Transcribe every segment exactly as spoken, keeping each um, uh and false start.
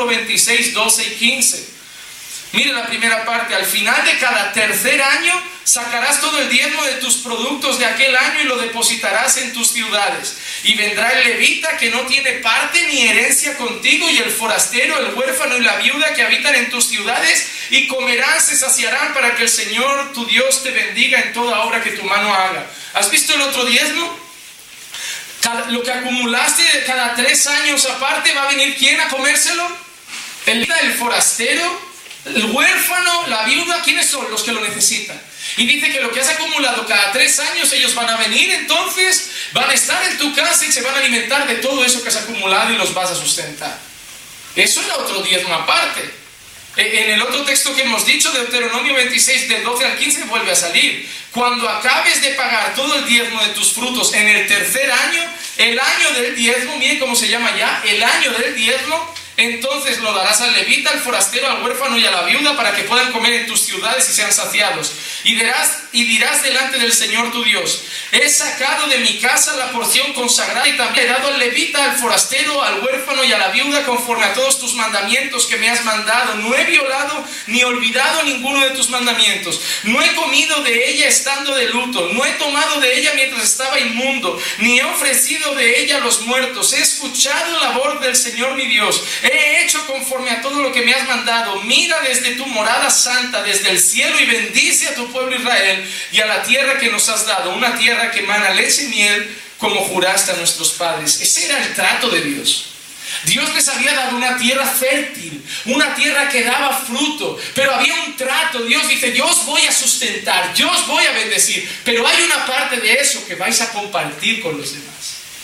veintiséis, doce y quince. Mire la primera parte: al final de cada tercer año sacarás todo el diezmo de tus productos de aquel año y lo depositarás en tus ciudades. Y vendrá el levita que no tiene parte ni herencia contigo, y el forastero, el huérfano y la viuda que habitan en tus ciudades, y comerán, se saciarán, para que el Señor tu Dios te bendiga en toda obra que tu mano haga. ¿Has visto el otro diezmo? Cada, lo que acumulaste cada tres años aparte, ¿va a venir quién a comérselo? El levita, el forastero, el huérfano, la viuda. ¿Quiénes son? Los que lo necesitan. Y dice que lo que has acumulado cada tres años, ellos van a venir, entonces van a estar en tu casa y se van a alimentar de todo eso que has acumulado y los vas a sustentar. Eso era otro diezmo aparte. En el otro texto que hemos dicho, Deuteronomio veintiséis, del doce al quince, vuelve a salir. Cuando acabes de pagar todo el diezmo de tus frutos en el tercer año, el año del diezmo, miren cómo se llama ya, el año del diezmo, entonces lo darás al levita, al forastero, al huérfano y a la viuda, para que puedan comer en tus ciudades y sean saciados. Y dirás, y dirás delante del Señor tu Dios: he sacado de mi casa la porción consagrada, y también he dado al levita, al forastero, al huérfano y a la viuda, conforme a todos tus mandamientos que me has mandado. No he violado ni olvidado ninguno de tus mandamientos. No he comido de ella estando de luto. No he tomado de ella mientras estaba inmundo. Ni he ofrecido de ella a los muertos. He escuchado la voz del Señor mi Dios. He hecho conforme a todo lo que me has mandado. Mira desde tu morada santa, desde el cielo, y bendice a tu pueblo Israel y a la tierra que nos has dado, una tierra que emana leche y miel, como juraste a nuestros padres. Ese era el trato de Dios. Dios les había dado una tierra fértil, una tierra que daba fruto, pero había un trato. Dios dice: yo os voy a sustentar, yo os voy a bendecir, pero hay una parte de eso que vais a compartir con los demás.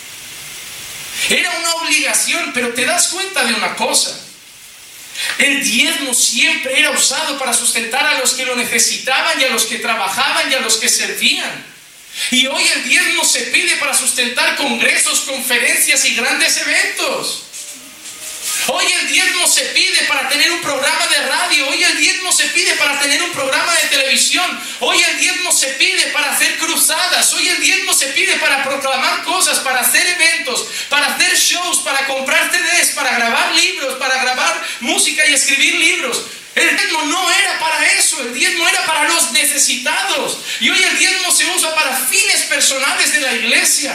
Era una obligación, pero te das cuenta de una cosa: el diezmo siempre era usado para sustentar a los que lo necesitaban, y a los que trabajaban, y a los que servían. Y hoy el diezmo se pide para sustentar congresos, conferencias y grandes eventos. Hoy el diezmo se pide para tener un programa de radio. Hoy el diezmo se pide para tener un programa de televisión. Hoy el diezmo se pide para hacer cruzadas. Hoy el diezmo se pide para proclamar cosas, para hacer eventos, para hacer shows, para comprar C Ds, para grabar libros, para grabar música y escribir libros. El diezmo no era para eso. El diezmo era para los necesitados. Y hoy el diezmo se usa para fines personales de la iglesia.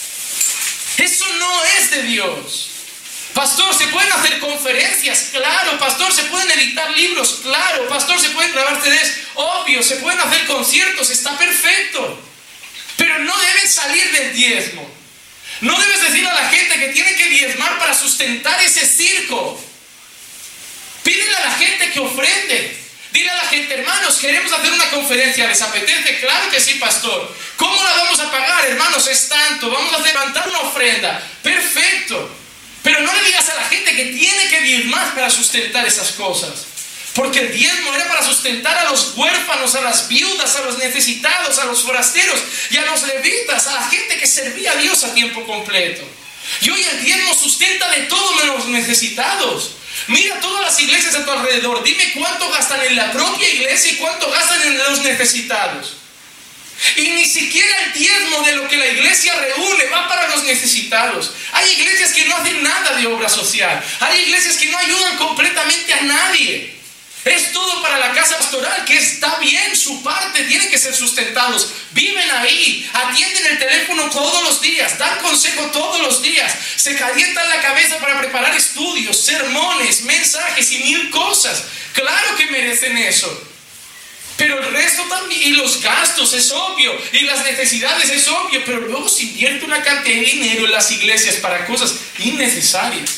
Eso no es de Dios. Pastor, ¿se pueden hacer conferencias? Claro. Pastor, ¿se pueden editar libros? Claro. Pastor, ¿se pueden grabar C Ds? Obvio. ¿Se pueden hacer conciertos? Está perfecto. Pero no deben salir del diezmo. No debes decir a la gente que tiene que diezmar para sustentar ese circo. Pídele a la gente que ofrende. Dile a la gente: hermanos, queremos hacer una conferencia, ¿les apetece? Claro que sí, pastor. ¿Cómo la vamos a pagar? Hermanos, es tanto. Vamos a levantar una ofrenda. Perfecto. Pero no le digas a la gente que tiene que diezmar para sustentar esas cosas. Porque el diezmo era para sustentar a los huérfanos, a las viudas, a los necesitados, a los forasteros y a los levitas, a la gente que servía a Dios a tiempo completo. Y hoy el diezmo sustenta de todo menos los necesitados. Mira todas las iglesias a tu alrededor. Dime cuánto gastan en la propia iglesia y cuánto gastan en los necesitados. Y ni siquiera el diezmo de lo que la iglesia reúne va para los necesitados. Hay iglesias que no hacen nada de obra social. Hay iglesias que no ayudan completamente a nadie. Es todo para la casa pastoral, que está bien, su parte, tienen que ser sustentados. Viven ahí, atienden el teléfono todos los días, dan consejo todos los días, se calientan la cabeza para preparar estudios, sermones, mensajes y mil cosas. Claro que merecen eso. Pero el resto también, y los gastos es obvio, y las necesidades es obvio, pero luego se invierte una cantidad de dinero en las iglesias para cosas innecesarias.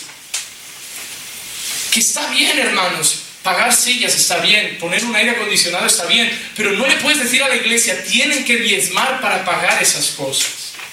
Que está bien, hermanos, pagar sillas está bien, poner un aire acondicionado está bien, pero no le puedes decir a la iglesia: tienen que diezmar para pagar esas cosas.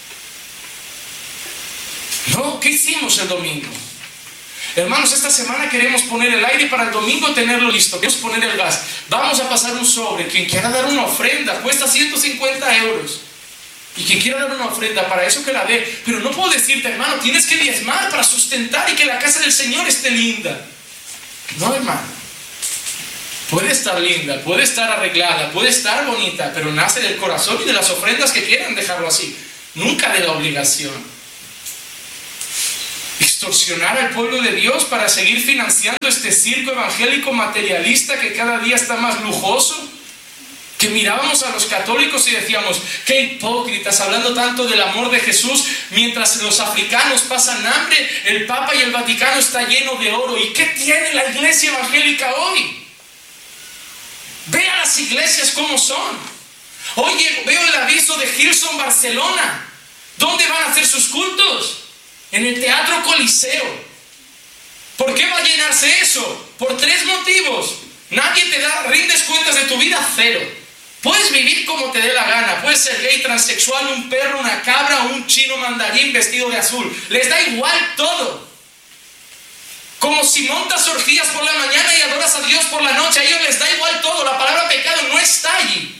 No, ¿qué hicimos el domingo? Hermanos, esta semana queremos poner el aire para el domingo tenerlo listo. Queremos poner el gas. Vamos a pasar un sobre. Quien quiera dar una ofrenda cuesta ciento cincuenta euros. Y quien quiera dar una ofrenda, para eso que la dé. Pero no puedo decirte: hermano, tienes que diezmar para sustentar y que la casa del Señor esté linda. No, hermano. Puede estar linda, puede estar arreglada, puede estar bonita, pero nace del corazón y de las ofrendas que quieran dejarlo así. Nunca de la obligación. extorsionar al pueblo de Dios para seguir financiando este circo evangélico materialista que cada día está más lujoso. Que mirábamos a los católicos y decíamos, qué hipócritas, hablando tanto del amor de Jesús, mientras los africanos pasan hambre, el Papa y el Vaticano está lleno de oro. ¿Y qué tiene la iglesia evangélica hoy? Ve a las iglesias como son. Oye, veo el aviso de Hillsong Barcelona. ¿Dónde van a hacer sus cultos? En el Teatro Coliseo. ¿Por qué va a llenarse eso? Por tres motivos. Nadie te da, rindes cuentas de tu vida, cero. Puedes vivir como te dé la gana. Puedes ser gay, transexual, un perro, una cabra o un chino mandarín vestido de azul. Les da igual todo. Como si montas orgías por la mañana y adoras a Dios por la noche. A ellos les da igual todo. La palabra pecado no está allí.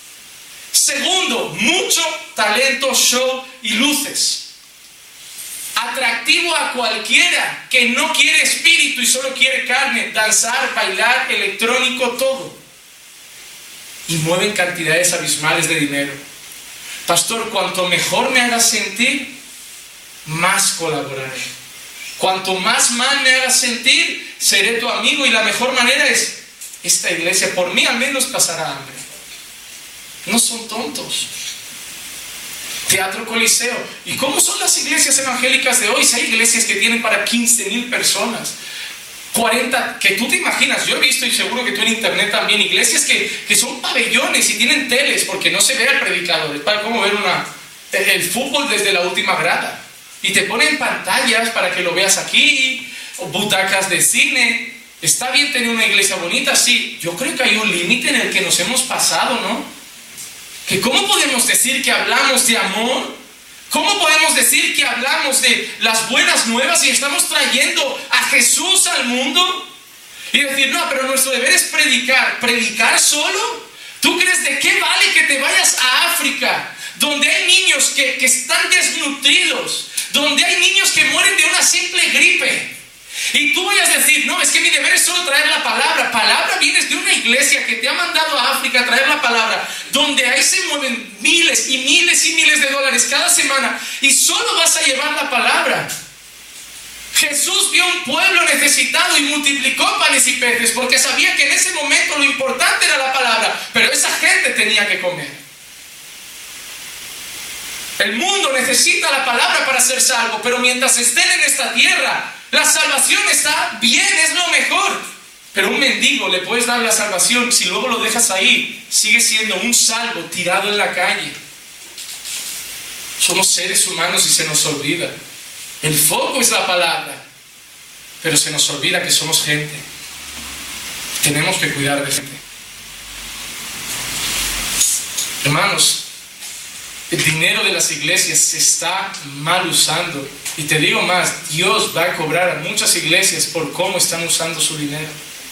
Segundo, mucho talento, show y luces. Atractivo a cualquiera que no quiere espíritu y solo quiere carne. Danzar, bailar, electrónico, todo. Y mueven cantidades abismales de dinero. Pastor, cuanto mejor me hagas sentir, más colaboraré. Cuanto más mal me hagas sentir, seré tu amigo. Y la mejor manera es, esta iglesia por mí al menos pasará hambre. No son tontos. Teatro Coliseo. ¿Y cómo son las iglesias evangélicas de hoy? Si hay iglesias que tienen para quince mil personas, cuarenta, que tú te imaginas, yo he visto y seguro que tú en internet también, iglesias que, que son pabellones y tienen teles, porque no se ve al predicador, es para como ver una, el fútbol desde la última grada. Y te ponen pantallas para que lo veas aquí, o butacas de cine. Está bien tener una iglesia bonita, sí. Yo creo que hay un límite en el que nos hemos pasado, ¿no? Que ¿cómo podemos decir que hablamos de amor? ¿Cómo podemos decir que hablamos de las buenas nuevas y estamos trayendo a Jesús al mundo? Y decir, no, pero nuestro deber es predicar. ¿Predicar solo? ¿Tú crees de qué vale que te vayas a África, donde hay niños que, que están desnutridos, donde hay niños que mueren de una simple gripe? Y tú vayas a decir, no, es que mi deber es solo traer la palabra. Palabra vienes de una iglesia que te ha mandado a África a traer la palabra, donde ahí se mueven miles y miles y miles de dólares cada semana y solo vas a llevar la palabra. Jesús vio un pueblo necesitado y multiplicó panes y peces porque sabía que en ese momento lo importante era la palabra, pero esa gente tenía que comer. El mundo necesita la palabra para ser salvo, pero mientras estén en esta tierra, la salvación está bien, es lo mejor. Pero un mendigo le puedes dar la salvación, si luego lo dejas ahí, sigue siendo un salvo tirado en la calle. Somos seres humanos y se nos olvida. El foco es la palabra, pero se nos olvida que somos gente. Tenemos que cuidar de gente. Hermanos, el dinero de las iglesias se está mal usando. Y te digo más, Dios va a cobrar a muchas iglesias por cómo están usando su dinero.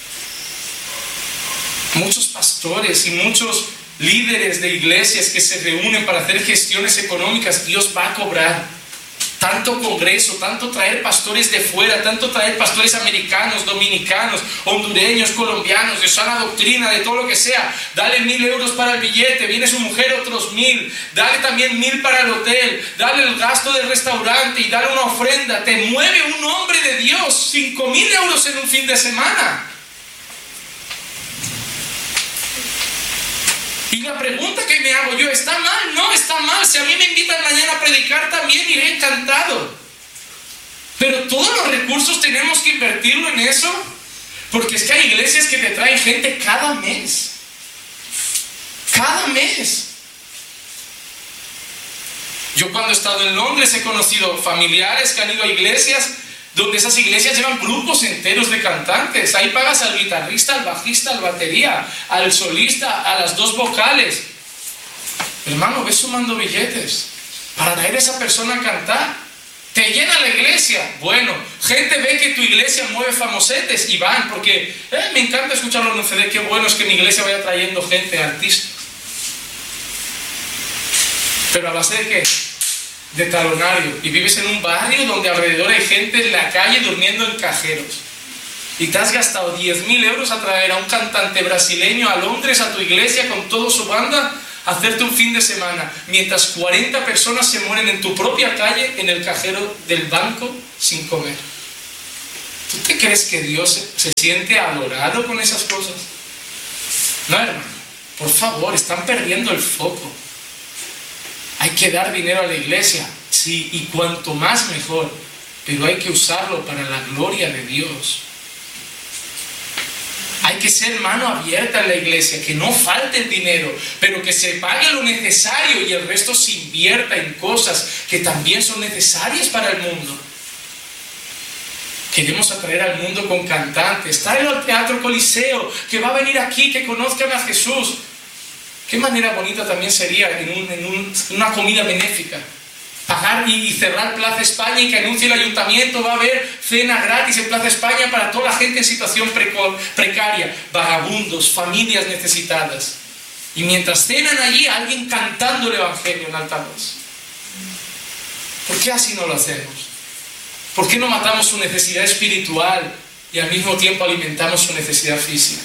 Muchos pastores y muchos líderes de iglesias que se reúnen para hacer gestiones económicas, Dios va a cobrar. Tanto congreso, tanto traer pastores de fuera, tanto traer pastores americanos, dominicanos, hondureños, colombianos, de sana doctrina, de todo lo que sea. Dale mil euros para el billete, viene su mujer otros mil, dale también mil para el hotel, dale el gasto del restaurante y dale una ofrenda. Te mueve un hombre de Dios, cinco mil euros en un fin de semana. Y la pregunta que me hago yo, ¿está mal? No, está mal. Si a mí me invitan mañana a predicar, también iré encantado. Pero todos los recursos tenemos que invertirlo en eso. Porque es que hay iglesias que te traen gente cada mes. Cada mes. Yo cuando he estado en Londres he conocido familiares que han ido a iglesias donde esas iglesias llevan grupos enteros de cantantes. Ahí pagas al guitarrista, al bajista, al batería, al solista, a las dos vocales. Hermano, ves sumando billetes para traer a esa persona a cantar. Te llena la iglesia. Bueno, gente ve que tu iglesia mueve famosetes y van porque eh, me encanta escucharlo en un C D. Qué bueno es que mi iglesia vaya trayendo gente, artistas. Pero a base de qué? De talonario. Y vives en un barrio donde alrededor hay gente en la calle durmiendo en cajeros. Y te has gastado diez mil euros a traer a un cantante brasileño a Londres, a tu iglesia, con toda su banda. hacerte un fin de semana mientras cuarenta personas se mueren en tu propia calle, en el cajero del banco, sin comer. ¿Tú te crees que Dios se, se siente adorado con esas cosas? No, hermano, por favor, están perdiendo el foco. Hay que dar dinero a la iglesia, sí, y cuanto más mejor, pero hay que usarlo para la gloria de Dios. Hay que ser mano abierta en la iglesia, que no falte el dinero, pero que se pague lo necesario y el resto se invierta en cosas que también son necesarias para el mundo. Queremos atraer al mundo con cantantes. Tráelo al Teatro Coliseo, que va a venir aquí, que conozcan a Jesús. Qué manera bonita también sería en, un, en un, una comida benéfica. Pagar y cerrar Plaza España y que anuncie el ayuntamiento, va a haber cena gratis en Plaza España para toda la gente en situación precaria, vagabundos, familias necesitadas. Y mientras cenan allí, alguien cantando el Evangelio en altavoz. ¿Por qué así no lo hacemos? ¿Por qué no matamos su necesidad espiritual y al mismo tiempo alimentamos su necesidad física?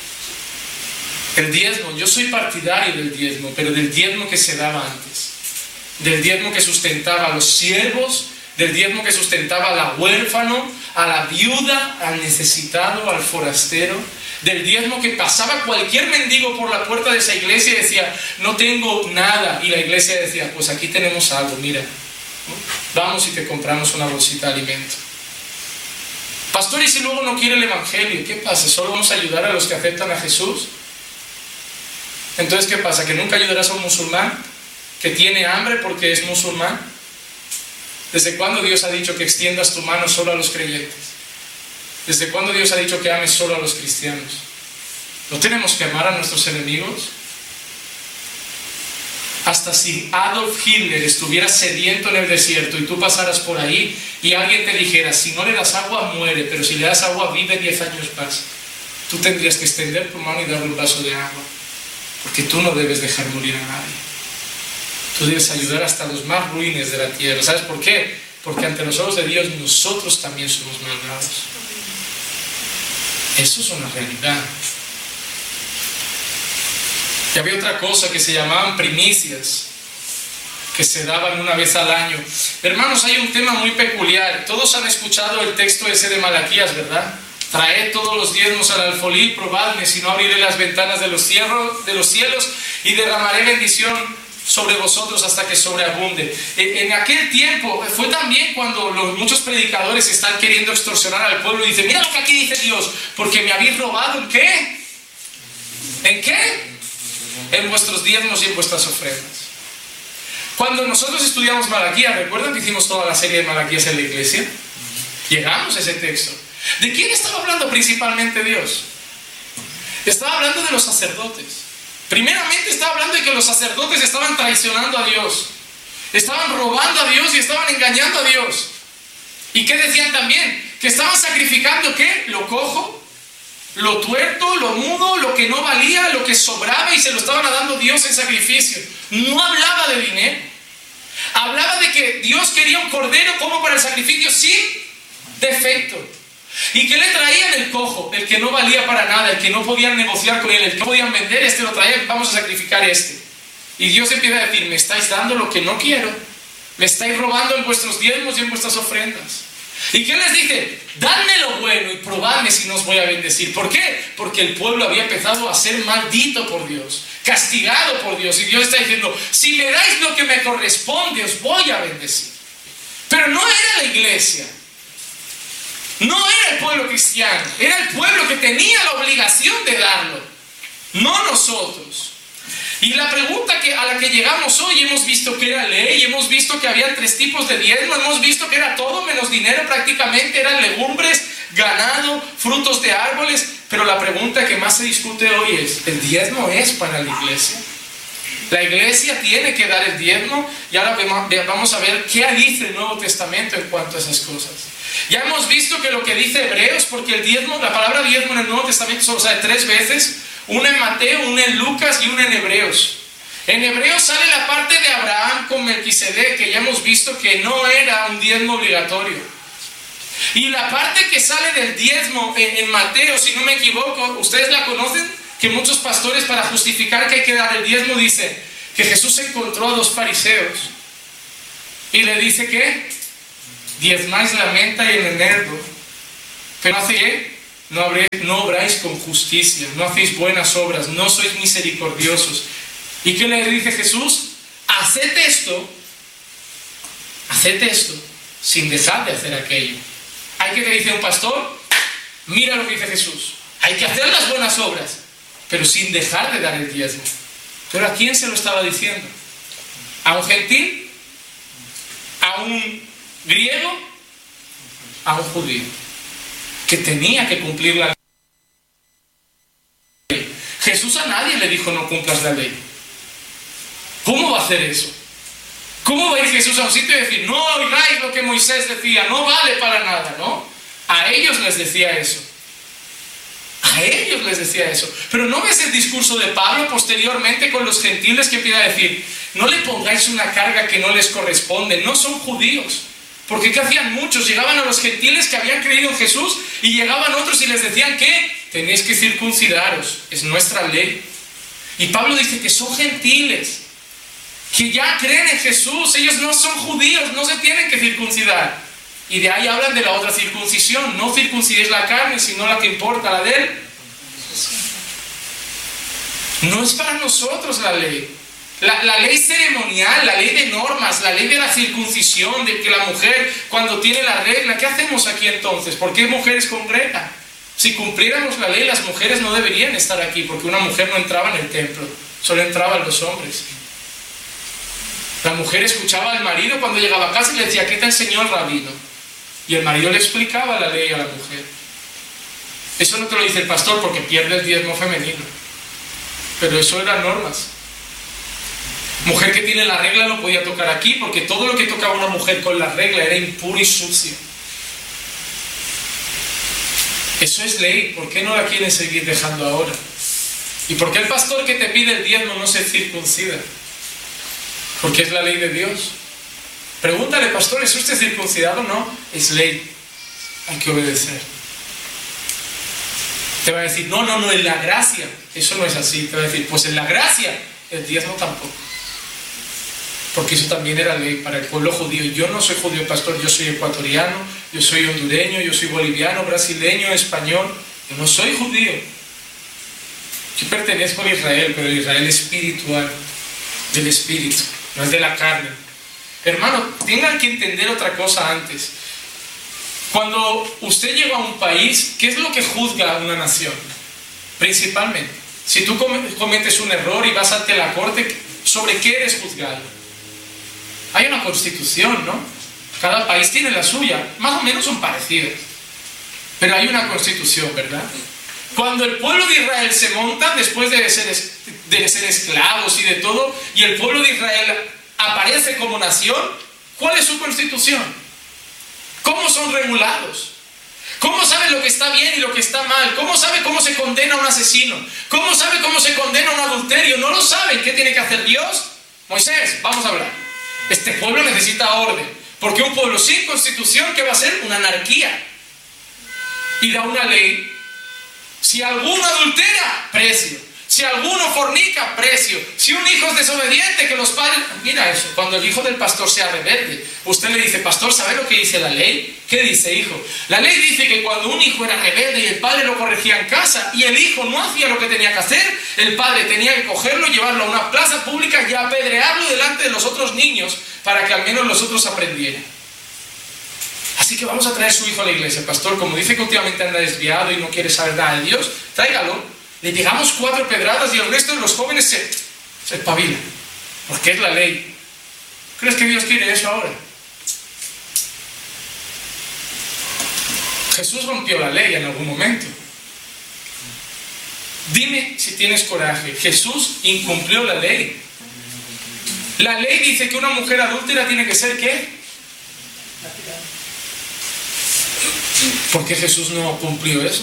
El diezmo, yo soy partidario del diezmo, pero del diezmo que se daba antes. Del diezmo que sustentaba a los siervos, del diezmo que sustentaba al huérfano, a la viuda, al necesitado, al forastero, del diezmo que pasaba cualquier mendigo por la puerta de esa iglesia y decía, no tengo nada, y la iglesia decía, pues aquí tenemos algo, mira, vamos y te compramos una bolsita de alimento. Pastor, ¿y si luego no quiere el evangelio? ¿Qué pasa? ¿Solo vamos a ayudar a los que aceptan a Jesús? Entonces, ¿qué pasa? ¿Que nunca ayudarás a un musulmán que tiene hambre porque es musulmán? ¿Desde cuándo Dios ha dicho que extiendas tu mano solo a los creyentes? ¿Desde cuándo Dios ha dicho que ames solo a los cristianos? ¿No tenemos que amar a nuestros enemigos? Hasta si Adolf Hitler estuviera sediento en el desierto y tú pasaras por ahí y alguien te dijera, si no le das agua muere, pero si le das agua vive diez años más, tú tendrías que extender tu mano y darle un vaso de agua, porque tú no debes dejar morir a nadie. Tú debes ayudar hasta los más ruines de la tierra. ¿Sabes por qué? Porque ante los ojos de Dios nosotros también somos malvados. Eso es una realidad. Y había otra cosa que se llamaban primicias, que se daban una vez al año. Hermanos, hay un tema muy peculiar. Todos han escuchado el texto ese de Malaquías, ¿verdad? Traed todos los diezmos al alfolí, probadme, si no abriré las ventanas de los cielos, de los cielos y derramaré bendición sobre vosotros hasta que sobreabunde. En aquel tiempo fue también cuando los, muchos predicadores están queriendo extorsionar al pueblo y dicen, mira lo que aquí dice Dios, porque me habéis robado. ¿En qué? ¿En qué? En vuestros diezmos y en vuestras ofrendas. Cuando nosotros estudiamos Malaquías, ¿recuerdan que hicimos toda la serie de Malaquías en la iglesia? Llegamos a ese texto. ¿De quién estaba hablando principalmente Dios? Estaba hablando de los sacerdotes. Primeramente estaba hablando de que los sacerdotes estaban traicionando a Dios, estaban robando a Dios y estaban engañando a Dios. ¿Y qué decían también? Que estaban sacrificando ¿qué? Lo cojo, lo tuerto, lo mudo, lo que no valía, lo que sobraba, y se lo estaban dando a Dios en sacrificio. No hablaba de dinero, hablaba de que Dios quería un cordero como para el sacrificio sin defecto. ¿Y qué le traían? El cojo, el que no valía para nada, el que no podían negociar con él, el que no podían vender, este lo traían, vamos a sacrificar este. Y Dios empieza a decir, me estáis dando lo que no quiero, me estáis robando en vuestros diezmos y en vuestras ofrendas. ¿Y qué les dice? Dadme lo bueno y probadme si no os voy a bendecir. ¿Por qué? Porque el pueblo había empezado a ser maldito por Dios, castigado por Dios, y Dios está diciendo, si me dais lo que me corresponde, os voy a bendecir. Pero no era la iglesia. No era el pueblo cristiano, era el pueblo que tenía la obligación de darlo, no nosotros. Y la pregunta que, a la que llegamos hoy, hemos visto que era ley, hemos visto que había tres tipos de diezmo, hemos visto que era todo menos dinero prácticamente, eran legumbres, ganado, frutos de árboles, pero la pregunta que más se discute hoy es, ¿el diezmo es para la iglesia? La iglesia tiene que dar el diezmo, y ahora vamos a ver qué dice el Nuevo Testamento en cuanto a esas cosas. Ya hemos visto que lo que dice Hebreos, porque el diezmo, la palabra diezmo en el Nuevo Testamento solo sale tres veces, una en Mateo, una en Lucas y una en Hebreos. En Hebreos sale la parte de Abraham con Melquisedec, que ya hemos visto que no era un diezmo obligatorio. Y la parte que sale del diezmo en, en Mateo, si no me equivoco, ¿ustedes la conocen? que muchos pastores, para justificar que hay que dar el diezmo, dicen que Jesús encontró a dos fariseos y le dice que diezmáis la menta y el eneldo, pero hace que no, habré, no obráis con justicia, no hacéis buenas obras, no sois misericordiosos. ¿Y qué le dice Jesús? Haced esto, haced esto, sin dejar de hacer aquello. Hay que te dice un pastor, mira lo que dice Jesús, hay que hacer las buenas obras, pero sin dejar de dar el diezmo. ¿Pero a quién se lo estaba diciendo? ¿A un gentil? ¿A un griego? A un judío, que tenía que cumplir la ley. Jesús a nadie le dijo no cumplas la ley. ¿Cómo va a hacer eso? ¿Cómo va a ir Jesús a un sitio y decir, no oigáis lo que Moisés decía, no vale para nada, ¿no? A ellos les decía eso. A ellos les decía eso. Pero ¿no ves el discurso de Pablo posteriormente con los gentiles que empieza a decir, no le pongáis una carga que no les corresponde, no son judíos? Porque ¿qué hacían muchos? Llegaban a los gentiles que habían creído en Jesús y llegaban otros y les decían que tenéis que circuncidaros, es nuestra ley. Y Pablo dice que son gentiles, que ya creen en Jesús, ellos no son judíos, no se tienen que circuncidar. Y de ahí hablan de la otra circuncisión, no circuncidéis la carne, sino la que importa, la de él. No es para nosotros la ley. La, la ley ceremonial, la ley de normas, la ley de la circuncisión, de que la mujer cuando tiene la regla, ¿qué hacemos aquí entonces? ¿Por qué mujeres congregan? Si cumpliéramos la ley, las mujeres no deberían estar aquí, porque una mujer no entraba en el templo, solo entraban los hombres. La mujer escuchaba al marido cuando llegaba a casa y le decía, ¿qué te enseñó el rabino? Y el marido le explicaba la ley a la mujer. Eso no te lo dice el pastor porque pierde el diezmo femenino, pero eso eran normas. Mujer que tiene la regla no podía tocar aquí, porque todo lo que tocaba una mujer con la regla era impuro y sucio. Eso es ley. ¿Por qué no la quieren seguir dejando ahora? ¿Y por qué el pastor que te pide el diezmo no se circuncida? Porque es la ley de Dios. Pregúntale, pastor, ¿es usted circuncidado? No, es ley. Hay que obedecer. Te va a decir, no, no, no, en la gracia. Eso no es así. Te va a decir, pues en la gracia, el diezmo tampoco. Porque eso también era ley para el pueblo judío. Yo no soy judío, pastor, yo soy ecuatoriano, yo soy hondureño, yo soy boliviano, brasileño, español. Yo no soy judío. Yo pertenezco a Israel, pero el Israel espiritual, del espíritu, no es de la carne. Hermano, tengan que entender otra cosa antes. Cuando usted llega a un país, ¿qué es lo que juzga a una nación? Principalmente, si tú cometes un error y vas ante la corte, ¿sobre qué eres juzgado? Hay una constitución, ¿no? Cada país tiene la suya, más o menos son parecidas, pero hay una constitución, ¿verdad? Cuando el pueblo de Israel se monta después de ser, de ser esclavos y de todo, y el pueblo de Israel aparece como nación, ¿cuál es su constitución? ¿Cómo son regulados? ¿Cómo sabe lo que está bien y lo que está mal? ¿Cómo sabe cómo se condena a un asesino? ¿Cómo sabe cómo se condena a un adulterio? No lo saben. ¿Qué tiene que hacer Dios? Moisés, vamos a hablar. Este pueblo necesita orden, porque un pueblo sin constitución, ¿qué va a ser? Una anarquía. Y da una ley. Si alguno adultera, precio. Si alguno fornica, precio. Si un hijo es desobediente, que los padres... Mira eso, cuando el hijo del pastor sea rebelde, usted le dice, pastor, ¿sabe lo que dice la ley? ¿Qué dice, hijo? La ley dice que cuando un hijo era rebelde y el padre lo corregía en casa y el hijo no hacía lo que tenía que hacer, el padre tenía que cogerlo, llevarlo a una plaza pública y apedrearlo delante de los otros niños para que al menos los otros aprendieran. Así que vamos a traer a su hijo a la iglesia. Pastor, como dice que últimamente anda desviado y no quiere saber nada de Dios, tráigalo. Le pegamos cuatro pedradas y el resto de los jóvenes se, se espabilan. Porque es la ley. ¿Crees que Dios quiere eso ahora? Jesús rompió la ley en algún momento. Dime si tienes coraje. Jesús incumplió la ley. La ley dice que una mujer adúltera tiene que ser ¿qué? ¿Por qué Jesús no cumplió eso?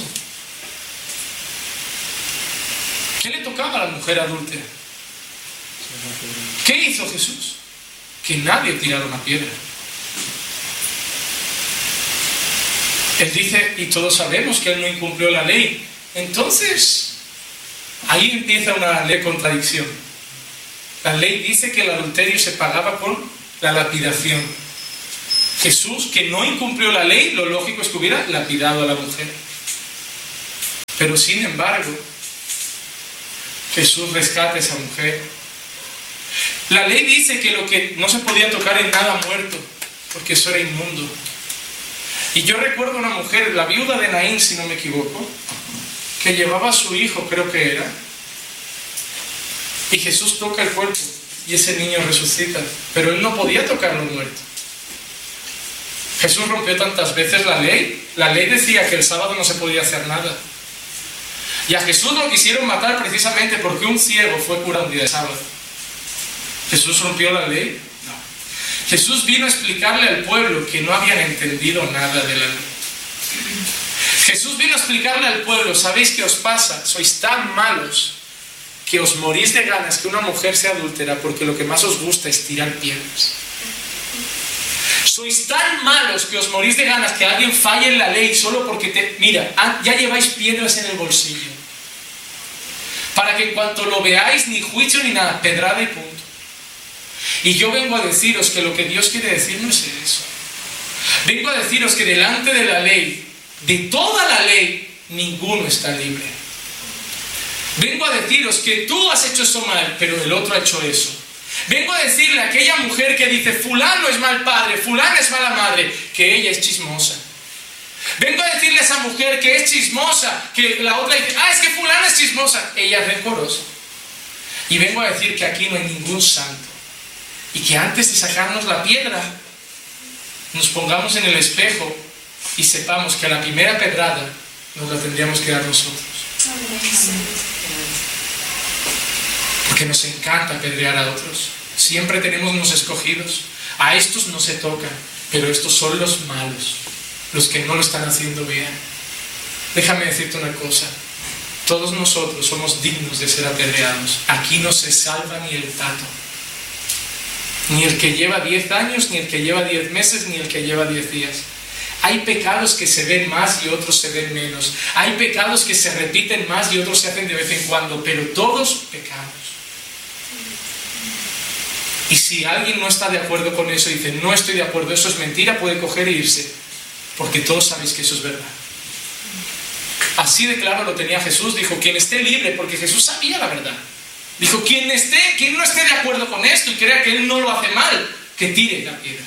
¿Qué le tocaba a la mujer adúltera? ¿Qué hizo Jesús? Que nadie tirara una piedra. Él dice, y todos sabemos que Él no incumplió la ley. Entonces, Ahí empieza una ley de contradicción. La ley dice que el adulterio se pagaba con la lapidación. Jesús, que no incumplió la ley, lo lógico es que hubiera lapidado a la mujer. Pero sin embargo, Jesús rescata a esa mujer. La ley dice que lo que no se podía tocar en nada muerto, porque eso era inmundo. Y yo recuerdo una mujer, la viuda de Naín, si no me equivoco, que llevaba a su hijo, creo que era, y Jesús toca el cuerpo y ese niño resucita, pero él no podía tocarlo muerto. Jesús rompió tantas veces la ley. La ley decía que el sábado no se podía hacer nada. Y a Jesús lo quisieron matar precisamente porque un ciego fue curado un día de sábado. ¿Jesús rompió la ley? No. Jesús vino a explicarle al pueblo que no habían entendido nada de la ley. Jesús vino a explicarle al pueblo: ¿sabéis qué os pasa? Sois tan malos que os morís de ganas que una mujer sea adúltera porque lo que más os gusta es tirar piedras. Sois tan malos que os morís de ganas que alguien falle en la ley solo porque te... Mira, ya lleváis piedras en el bolsillo. Para que en cuanto lo veáis, ni juicio ni nada, pedrada y punto. Y yo vengo a deciros que lo que Dios quiere decir no es eso. Vengo a deciros que delante de la ley, de toda la ley, ninguno está libre. Vengo a deciros que tú has hecho eso mal, pero el otro ha hecho eso. Vengo a decirle a aquella mujer que dice fulano es mal padre, fulana es mala madre, que ella es chismosa. Vengo a decirle a esa mujer que es chismosa, que la otra dice, ah, es que fulana es chismosa, ella es rencorosa. Y vengo a decir que aquí no hay ningún santo. Y que antes de sacarnos la piedra, nos pongamos en el espejo y sepamos que a la primera pedrada nos la tendríamos que dar nosotros. Porque nos encanta apedrear a otros. Siempre tenemos unos escogidos. A estos no se tocan, pero estos son los malos, los que no lo están haciendo bien. Déjame decirte una cosa: todos nosotros somos dignos de ser apedreados. Aquí no se salva ni el tato. Ni el que lleva diez años, ni el que lleva diez meses, ni el que lleva diez días. Hay pecados que se ven más y otros se ven menos. Hay pecados que se repiten más y otros se hacen de vez en cuando, pero todos pecamos. Y si alguien no está de acuerdo con eso y dice, no estoy de acuerdo, eso es mentira, puede coger e irse. Porque todos sabéis que eso es verdad. Así de claro lo tenía Jesús. Dijo, quien esté libre, porque Jesús sabía la verdad. Dijo, quien, esté, quien no esté de acuerdo con esto y crea que él no lo hace mal, que tire la piedra.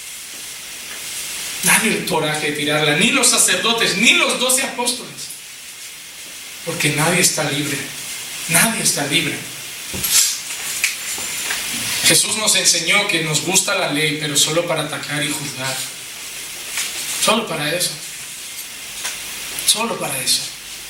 Nadie el coraje de tirarla, ni los sacerdotes, ni los doce apóstoles. Porque nadie está libre. Nadie está libre. Jesús nos enseñó que nos gusta la ley, pero solo para atacar y juzgar. Solo para eso. Solo para eso.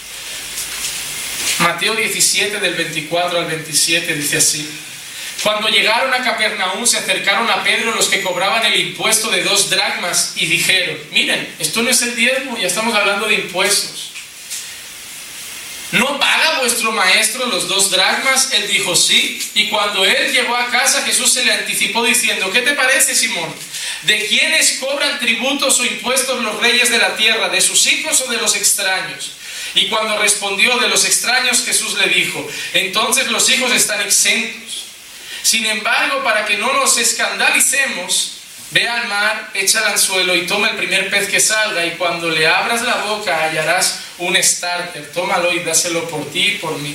Mateo diecisiete, del veinticuatro al veintisiete, dice así: cuando llegaron a Capernaum, se acercaron a Pedro los que cobraban el impuesto de dos dracmas y dijeron, miren, esto no es el diezmo, ya estamos hablando de impuestos. ¿No paga vuestro maestro los dos dracmas? Él dijo, sí. Y cuando él llegó a casa, Jesús se le anticipó diciendo, ¿qué te parece, Simón? ¿De quiénes cobran tributos o impuestos los reyes de la tierra? ¿De sus hijos o de los extraños? Y cuando respondió de los extraños, Jesús le dijo, entonces los hijos están exentos. Sin embargo, para que no nos escandalicemos, ve al mar, echa el anzuelo y toma el primer pez que salga, y cuando le abras la boca hallarás un starter. Tómalo y dáselo por ti y por mí.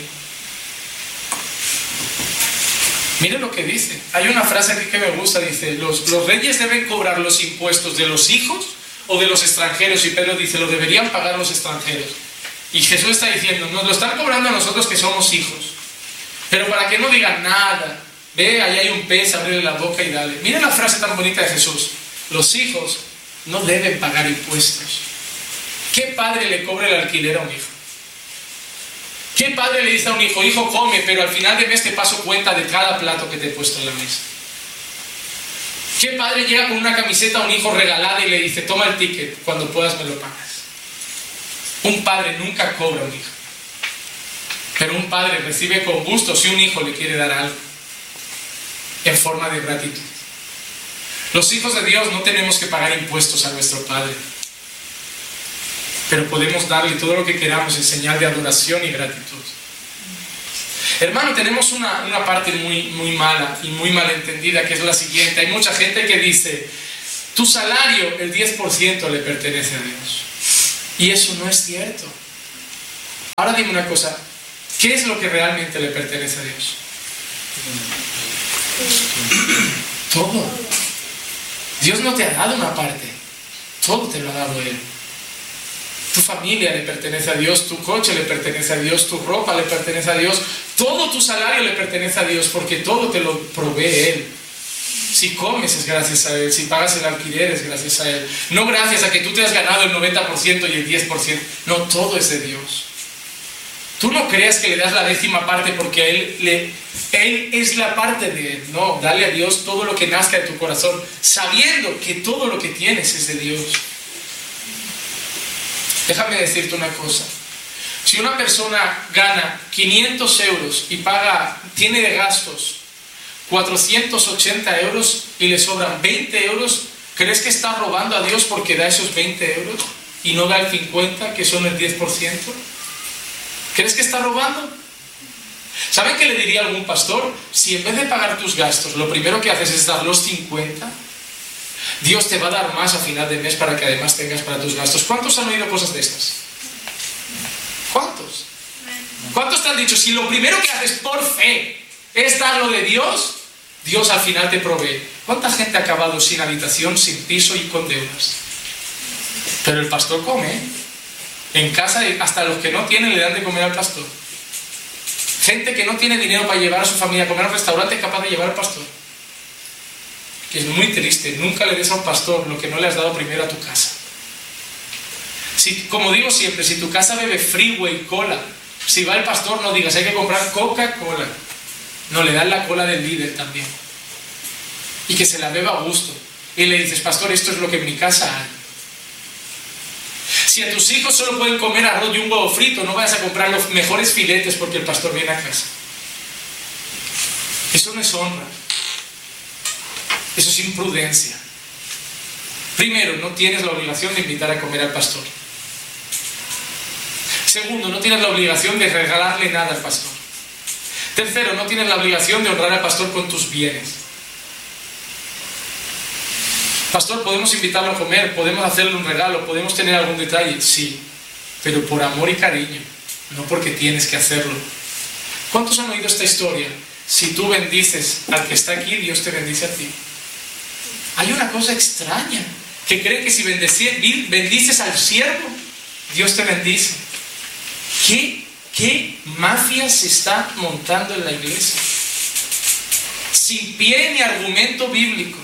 Miren lo que dice. Hay una frase aquí que me gusta, dice, los, los reyes deben cobrar los impuestos de los hijos o de los extranjeros. Y Pedro dice, lo deberían pagar los extranjeros. Y Jesús está diciendo, nos lo están cobrando a nosotros que somos hijos. Pero para que no digan nada, ve, ahí hay un pez, ábrele la boca y dale. Miren la frase tan bonita de Jesús. Los hijos no deben pagar impuestos. ¿Qué padre le cobra el alquiler a un hijo? ¿Qué padre le dice a un hijo, hijo, come, pero al final de mes te paso cuenta de cada plato que te he puesto en la mesa? ¿Qué padre llega con una camiseta a un hijo regalada y le dice, toma el ticket, cuando puedas me lo pagas? Un padre nunca cobra a un hijo. Pero un padre recibe con gusto si un hijo le quiere dar algo, en forma de gratitud. Los hijos de Dios no tenemos que pagar impuestos a nuestro Padre, pero podemos darle todo lo que queramos en señal de adoración y gratitud. Hermano, tenemos una, una parte muy, muy mala y muy malentendida, que es la siguiente. Hay mucha gente que dice, tu salario, el diez por ciento le pertenece a Dios. Y eso no es cierto. Ahora dime una cosa, ¿qué es lo que realmente le pertenece a Dios? Todo. Dios no te ha dado una parte, todo te lo ha dado Él. Tu familia le pertenece a Dios, tu coche le pertenece a Dios, tu ropa le pertenece a Dios, todo tu salario le pertenece a Dios, porque todo te lo provee Él. Si comes es gracias a Él, si pagas el alquiler es gracias a Él. No gracias a que tú te has ganado el noventa por ciento y el diez por ciento, no, todo es de Dios. Tú no creas que le das la décima parte porque a Él, le, Él es la parte de Él. No, dale a Dios todo lo que nazca de tu corazón, sabiendo que todo lo que tienes es de Dios. Déjame decirte una cosa. Si una persona gana quinientos euros y paga, tiene de gastos cuatrocientos ochenta euros y le sobran veinte euros, ¿crees que está robando a Dios porque da esos veinte euros y no da el cincuenta, que son el diez por ciento? ¿Crees que está robando? ¿Saben qué le diría a algún pastor? Si en vez de pagar tus gastos, lo primero que haces es dar los cincuenta, Dios te va a dar más a final de mes para que además tengas para tus gastos. ¿Cuántos han oído cosas de estas? ¿Cuántos? ¿Cuántos te han dicho, si lo primero que haces por fe es dar lo de Dios, Dios al final te provee? ¿Cuánta gente ha acabado sin habitación, sin piso y con deudas? Pero el pastor come, ¿eh? En casa, hasta los que no tienen le dan de comer al pastor. Gente que no tiene dinero para llevar a su familia a comer al restaurante es capaz de llevar al pastor. Que es muy triste. Nunca le des a un pastor lo que no le has dado primero a tu casa. Si, como digo siempre, si tu casa bebe Freeway, cola, si va el pastor no digas, hay que comprar Coca-Cola. No, le dan la cola del líder también. Y que se la beba a gusto. Y le dices, pastor, esto es lo que en mi casa hay. Si a tus hijos solo pueden comer arroz y un huevo frito, no vayas a comprar los mejores filetes porque el pastor viene a casa. Eso no es honra. Eso es imprudencia. Primero, no tienes la obligación de invitar a comer al pastor. Segundo, no tienes la obligación de regalarle nada al pastor. Tercero, no tienes la obligación de honrar al pastor con tus bienes. Pastor, ¿podemos invitarlo a comer? ¿Podemos hacerle un regalo? ¿Podemos tener algún detalle? Sí, pero por amor y cariño, no porque tienes que hacerlo. ¿Cuántos han oído esta historia? Si tú bendices al que está aquí, Dios te bendice a ti. Hay una cosa extraña, que cree que si bendices al siervo, Dios te bendice. ¿Qué, qué mafia se está montando en la iglesia? Sin pie ni argumento bíblico.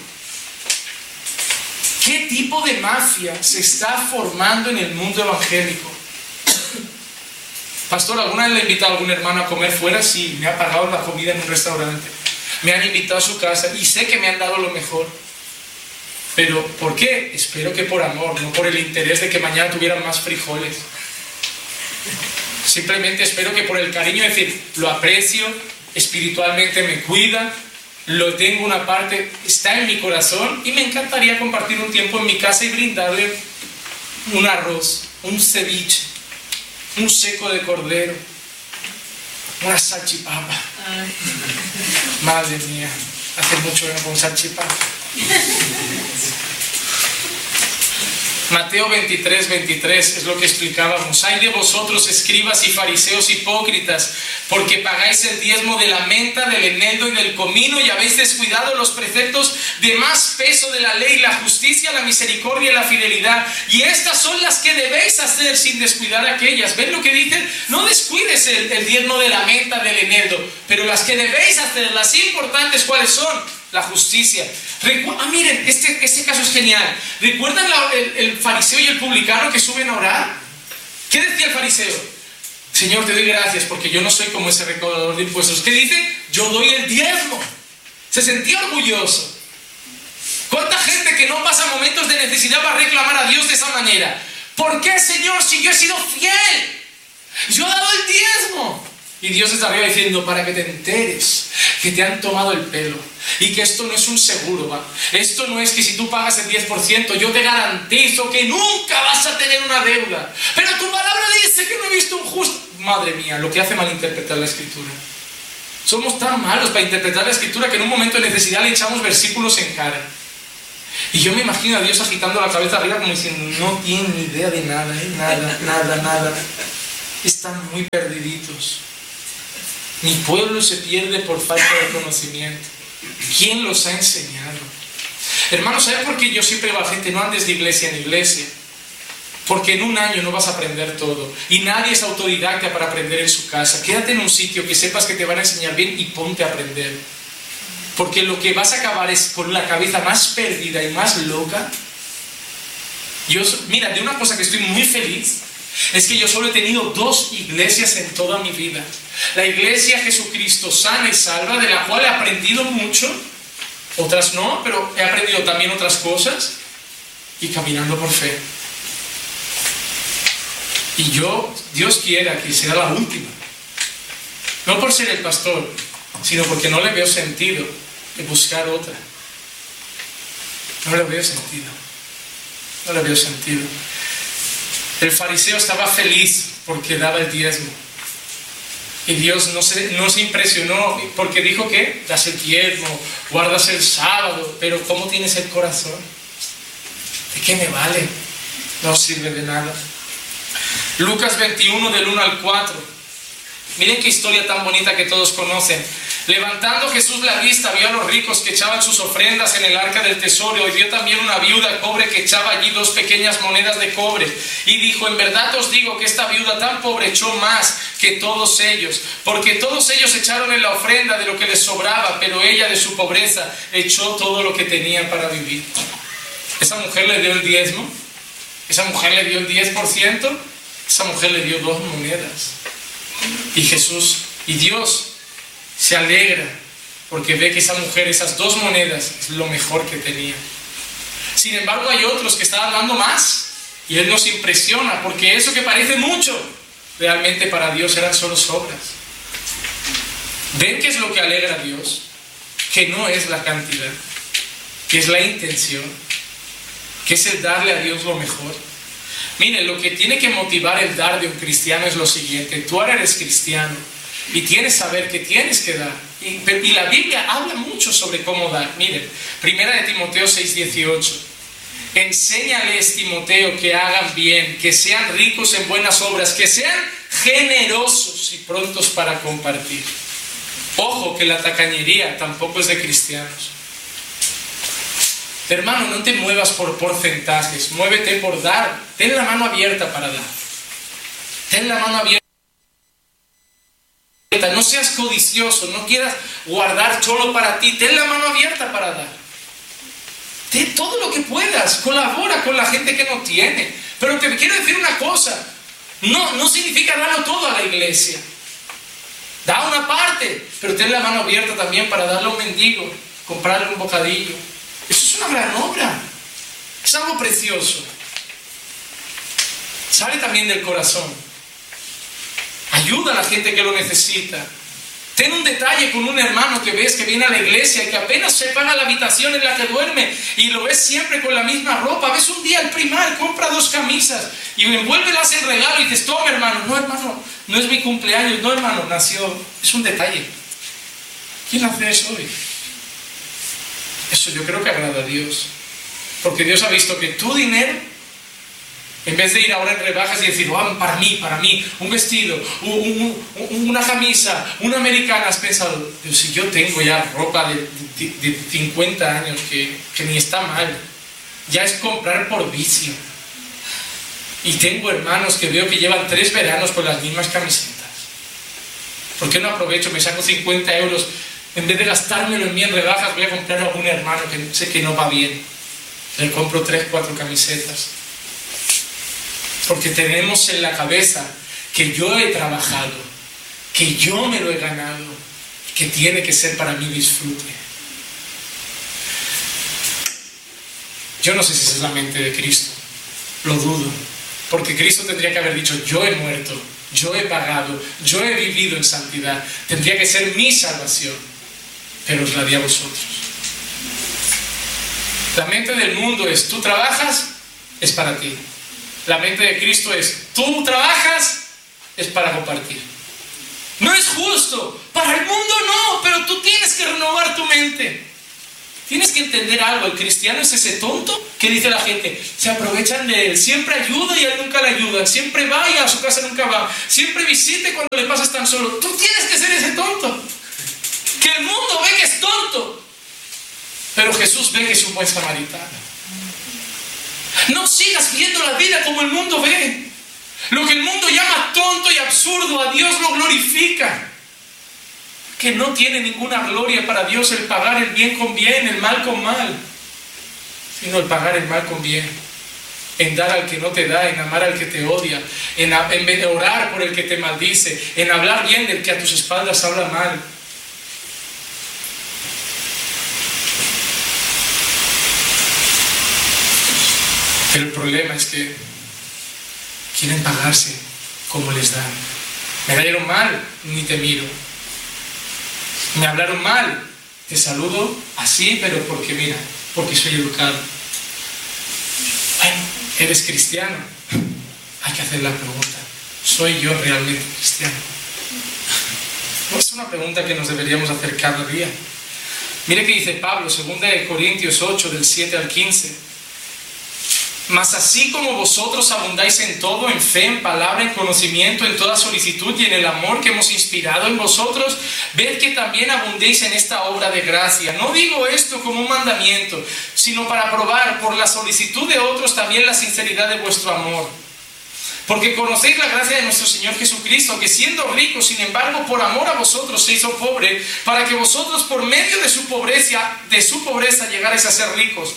¿Qué tipo de mafia se está formando en el mundo evangélico? Pastor, ¿alguna vez le he invitado a algún hermano a comer fuera? Sí, me ha pagado la comida en un restaurante. Me han invitado a su casa y sé que me han dado lo mejor. Pero, ¿por qué? Espero que por amor, no por el interés de que mañana tuvieran más frijoles. Simplemente espero que por el cariño, es decir, lo aprecio, espiritualmente me cuida, lo tengo una parte, está en mi corazón y me encantaría compartir un tiempo en mi casa y brindarle un arroz, un ceviche, un seco de cordero, una salchipapa. Ay. Madre mía, hace mucho que no como salchipapa. Mateo veintitrés, veintitrés es lo que explicábamos. Ay de vosotros, escribas y fariseos hipócritas, porque pagáis el diezmo de la menta, del eneldo y del comino, y habéis descuidado los preceptos de más peso de la ley, la justicia, la misericordia y la fidelidad. Y estas son las que debéis hacer sin descuidar aquellas. ¿Ven lo que dicen? No descuides el, el diezmo de la menta, del eneldo, pero las que debéis hacer, las importantes, ¿cuáles son? La justicia. Recu ah, miren, este, este caso es genial. ¿Recuerdan la, el, el fariseo y el publicano que suben a orar? ¿Qué decía el fariseo? Señor, te doy gracias porque yo no soy como ese recaudador de impuestos. ¿Qué dice? Yo doy el diezmo. Se sentía orgulloso. ¿Cuánta gente que no pasa momentos de necesidad va a reclamar a Dios de esa manera? ¿Por qué, Señor, si yo he sido fiel? Yo he dado el diezmo. Y Dios está arriba diciendo, para que te enteres que te han tomado el pelo y que esto no es un seguro, ¿va? Esto no es que si tú pagas el diez por ciento yo te garantizo que nunca vas a tener una deuda, pero tu palabra dice que no he visto un justo. Madre mía, lo que hace malinterpretar la escritura. Somos tan malos para interpretar la Escritura que en un momento de necesidad le echamos versículos en cara. Y yo me imagino a Dios agitando la cabeza arriba como diciendo, no tienen ni idea de nada, ¿eh? nada, nada, nada. Están muy perdiditos. Mi pueblo se pierde por falta de conocimiento. ¿Quién los ha enseñado? Hermanos, ¿sabes por qué yo siempre digo a la gente, no andes de iglesia en iglesia? Porque en un año no vas a aprender todo. Y nadie es autodidacta para aprender en su casa. Quédate en un sitio que sepas que te van a enseñar bien y ponte a aprender. Porque lo que vas a acabar es con la cabeza más perdida y más loca. Yo, mira, de una cosa que estoy muy feliz es que yo solo he tenido dos iglesias en toda mi vida. La iglesia Jesucristo sana y salva, de la cual he aprendido mucho. Otras no, pero he aprendido también otras cosas. Y caminando por fe. Y yo, Dios quiera que sea la última. No por ser el pastor, sino porque no le veo sentido de buscar otra. No le veo sentido. No le veo sentido. El fariseo estaba feliz porque daba el diezmo. Y Dios no se, no se impresionó porque dijo que das el diezmo, guardas el sábado, pero ¿cómo tienes el corazón? ¿De qué me vale? No sirve de nada. Lucas veintiuno del uno al cuatro. Miren qué historia tan bonita que todos conocen. Levantando Jesús la vista, vio a los ricos que echaban sus ofrendas en el arca del tesoro, y vio también una viuda de cobre que echaba allí dos pequeñas monedas de cobre. Y dijo, en verdad os digo que esta viuda tan pobre echó más que todos ellos, porque todos ellos echaron en la ofrenda de lo que les sobraba, pero ella de su pobreza echó todo lo que tenía para vivir. Esa mujer le dio el diezmo, esa mujer le dio el diez por ciento, esa mujer le dio dos monedas. Y Jesús y Dios se alegra porque ve que esa mujer, esas dos monedas, es lo mejor que tenía. Sin embargo, hay otros que estaban dando más y Él nos impresiona porque eso que parece mucho, realmente para Dios eran solo sobras. ¿Ven qué es lo que alegra a Dios? Que no es la cantidad, que es la intención, que es el darle a Dios lo mejor. Miren, lo que tiene que motivar el dar de un cristiano es lo siguiente. Tú ahora eres cristiano y tienes que saber que tienes que dar. Y, y la Biblia habla mucho sobre cómo dar. Miren, primera de Timoteo seis dieciocho. Enséñales, Timoteo, que hagan bien, que sean ricos en buenas obras, que sean generosos y prontos para compartir. Ojo, que la tacañería tampoco es de cristianos. Hermano, no te muevas por porcentajes, muévete por dar. Ten la mano abierta para dar. Ten la mano abierta. No seas codicioso, no quieras guardar solo para ti. Ten la mano abierta para dar. Ten todo lo que puedas. Colabora con la gente que no tiene. Pero te quiero decir una cosa. No, no significa darlo todo a la iglesia. Da una parte, pero ten la mano abierta también para darle a un mendigo, comprarle un bocadillo. Eso es una gran obra. Es algo precioso. Sale también del corazón. Ayuda a la gente que lo necesita. Ten un detalle con un hermano que ves que viene a la iglesia y que apenas se paga la habitación en la que duerme y lo ves siempre con la misma ropa. Ves un día el primar, compra dos camisas y envuélvelas en regalo y dices, toma hermano. No hermano, no es mi cumpleaños. No hermano, nació. Es un detalle. ¿Quién hace eso hoy? Eso yo creo que agrada a Dios. Porque Dios ha visto que tu dinero, en vez de ir ahora en rebajas y decir, oh, para mí, para mí, un vestido, un, un, una camisa, una americana, has pensado, Dios, si yo tengo ya ropa de, de, de cincuenta años que, que ni está mal, ya es comprar por vicio. Y tengo hermanos que veo que llevan tres veranos con las mismas camisetas. ¿Por qué no aprovecho? Me saco cincuenta euros. En vez de gastármelo en mí en rebajas, voy a comprar a algún hermano que sé que no va bien. Le compro tres, cuatro camisetas. Porque tenemos en la cabeza que yo he trabajado, que yo me lo he ganado, que tiene que ser para mí disfrute. Yo no sé si esa es la mente de Cristo. Lo dudo. Porque Cristo tendría que haber dicho, yo he muerto, yo he pagado, yo he vivido en santidad. Tendría que ser mi salvación. Pero os la di a vosotros. La mente del mundo es, tú trabajas, es para ti. La mente de Cristo es, tú trabajas, es para compartir. No es justo, para el mundo que entender algo. El cristiano es ese tonto que dice la gente, se aprovechan de él, siempre ayuda y a él nunca le ayudan, siempre va y a su casa nunca va, siempre visite cuando le pasas tan solo. Tú tienes que ser ese tonto, que el mundo ve que es tonto, pero Jesús ve que es un buen samaritano. No sigas viendo la vida como el mundo ve. Lo que el mundo llama tonto y absurdo, a Dios lo glorifica. Que no tiene ninguna gloria para Dios el pagar el bien con bien, el mal con mal, sino el pagar el mal con bien, en dar al que no te da, en amar al que te odia, en, en vez de orar por el que te maldice, en hablar bien del que a tus espaldas habla mal. Pero el problema es que quieren pagarse como les dan. Me cayeron mal, ni te miro. Me hablaron mal, te saludo así, pero porque mira, porque soy educado. Bueno, eres cristiano. Hay que hacer la pregunta, ¿soy yo realmente cristiano? No es una pregunta que nos deberíamos hacer cada día. Mire que dice Pablo, segunda de Corintios ocho, del siete al quince. Mas así como vosotros abundáis en todo, en fe, en palabra, en conocimiento, en toda solicitud y en el amor que hemos inspirado en vosotros, ved que también abundéis en esta obra de gracia. No digo esto como un mandamiento, sino para probar por la solicitud de otros también la sinceridad de vuestro amor. Porque conocéis la gracia de nuestro Señor Jesucristo, que siendo rico, sin embargo, por amor a vosotros se hizo pobre, para que vosotros por medio de su pobreza, de su pobreza llegarais a ser ricos.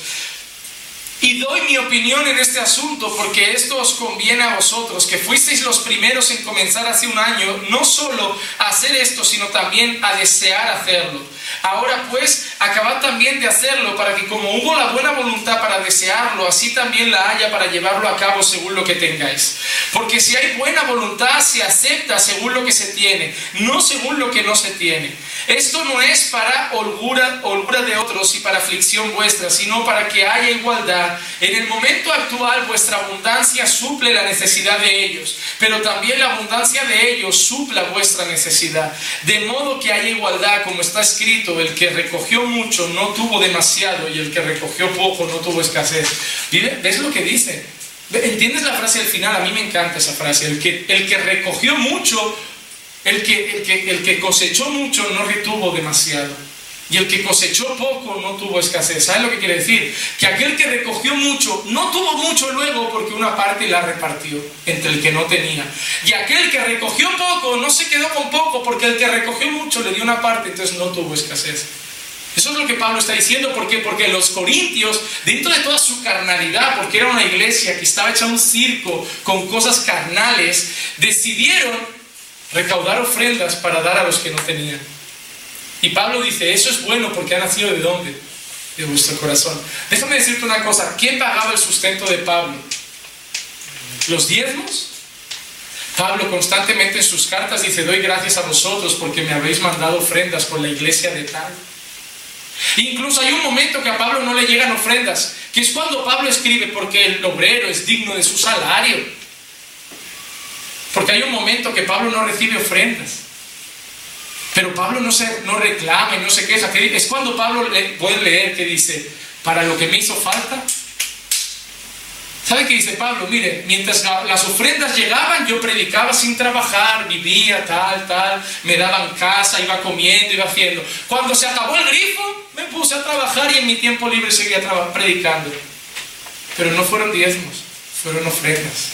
Y doy mi opinión en este asunto porque esto os conviene a vosotros, que fuisteis los primeros en comenzar hace un año, no solo a hacer esto, sino también a desear hacerlo. Ahora pues, acabad también de hacerlo, para que como hubo la buena voluntad para desearlo, así también la haya para llevarlo a cabo según lo que tengáis. Porque si hay buena voluntad, se acepta según lo que se tiene, no según lo que no se tiene. Esto no es para holgura, holgura de otros y para aflicción vuestra, sino para que haya igualdad. En el momento actual vuestra abundancia suple la necesidad de ellos, pero también la abundancia de ellos supla vuestra necesidad. De modo que haya igualdad, como está escrito, el que recogió mucho no tuvo demasiado y el que recogió poco no tuvo escasez. ¿Ves lo que dice? ¿Entiendes la frase al final? A mí me encanta esa frase. El que, el que recogió mucho, el que, el, que, el que cosechó mucho no retuvo demasiado. Y el que cosechó poco no tuvo escasez. ¿Sabes lo que quiere decir? Que aquel que recogió mucho no tuvo mucho luego porque una parte la repartió entre el que no tenía. Y aquel que recogió poco no se quedó con poco porque el que recogió mucho le dio una parte, entonces no tuvo escasez. Eso es lo que Pablo está diciendo. ¿Por qué? Porque los corintios, dentro de toda su carnalidad, porque era una iglesia que estaba hecha un circo con cosas carnales, decidieron recaudar ofrendas para dar a los que no tenían. Y Pablo dice, eso es bueno porque ha nacido ¿de dónde? De vuestro corazón. Déjame decirte una cosa, ¿quién pagaba el sustento de Pablo? ¿Los diezmos? Pablo constantemente en sus cartas dice, doy gracias a vosotros porque me habéis mandado ofrendas por la iglesia de tal. Incluso hay un momento que a Pablo no le llegan ofrendas, que es cuando Pablo escribe, porque el obrero es digno de su salario. Porque hay un momento que Pablo no recibe ofrendas. Pero Pablo no, se, no reclama y no se queja. Es cuando Pablo le, puede leer que dice, para lo que me hizo falta. ¿Sabe qué dice Pablo? Mire, mientras las ofrendas llegaban, yo predicaba sin trabajar, vivía tal, tal, me daban casa, iba comiendo, iba haciendo. Cuando se acabó el grifo, me puse a trabajar y en mi tiempo libre seguía predicando. Pero no fueron diezmos, fueron ofrendas.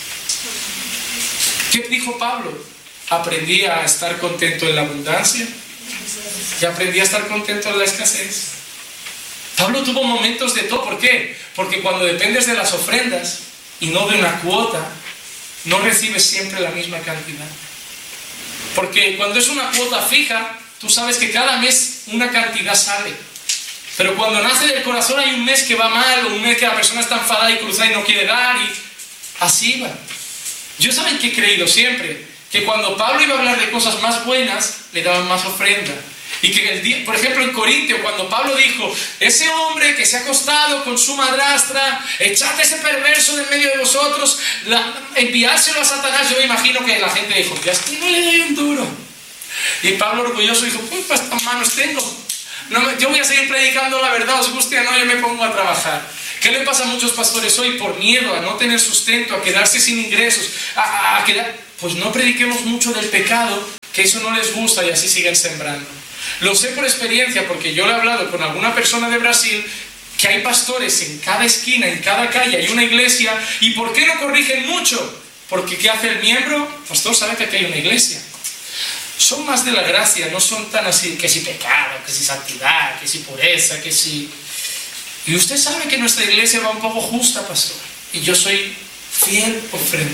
¿Qué dijo Pablo? Aprendí a estar contento en la abundancia y aprendí a estar contento en la escasez. Pablo tuvo momentos de todo. ¿Por qué? Porque cuando dependes de las ofrendas y no de una cuota, no recibes siempre la misma cantidad. Porque cuando es una cuota fija, tú sabes que cada mes una cantidad sale. Pero cuando nace del corazón hay un mes que va mal, o un mes que la persona está enfadada y cruzada y no quiere dar, y así va. Yo saben que he creído siempre que cuando Pablo iba a hablar de cosas más buenas, le daban más ofrenda. Y que, el día, por ejemplo, en Corintio, cuando Pablo dijo, ese hombre que se ha acostado con su madrastra, echad ese perverso de en medio de vosotros, la, enviárselo a Satanás, yo me imagino que la gente dijo, ya es que no le doy un duro. Y Pablo orgulloso dijo, pues estas manos tengo, no me, yo voy a seguir predicando la verdad, os guste o no, yo me pongo a trabajar. ¿Qué le pasa a muchos pastores hoy? Por miedo a no tener sustento, a quedarse sin ingresos, a, a, a quedar... Pues no prediquemos mucho del pecado, que eso no les gusta y así siguen sembrando. Lo sé por experiencia, porque yo le he hablado con alguna persona de Brasil, que hay pastores en cada esquina, en cada calle, hay una iglesia, ¿y por qué no corrigen mucho? Porque ¿qué hace el miembro? Pastor, sabe que aquí hay una iglesia. Son más de la gracia, no son tan así, que si pecado, que si santidad, que si pureza, que si... Y usted sabe que nuestra iglesia va un poco justa, pastor, y yo soy fiel ofrenda.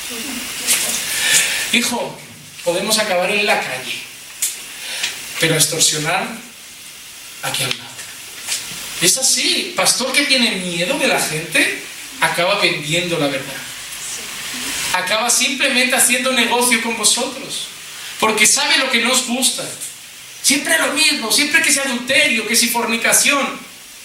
Hijo, podemos acabar en la calle, pero extorsionar aquí al lado. Es así. Pastor que tiene miedo de la gente acaba vendiendo la verdad. Acaba simplemente haciendo negocio con vosotros, porque sabe lo que nos gusta. Siempre lo mismo, siempre que sea adulterio, que si fornicación.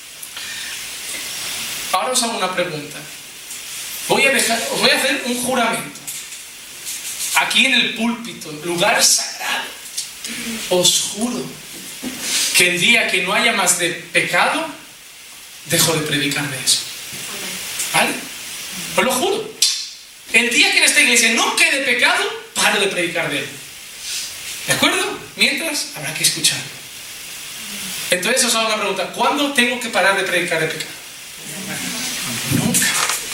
Ahora os hago una pregunta. Voy a dejar, os voy a hacer un juramento. Aquí en el púlpito, lugar sagrado, os juro que el día que no haya más de pecado, dejo de predicar de eso. ¿Vale? Os lo juro. El día que en esta iglesia no quede pecado, paro de predicar de él. ¿De acuerdo? Mientras, habrá que escucharlo. Entonces os hago una pregunta. ¿Cuándo tengo que parar de predicar de pecado? Nunca.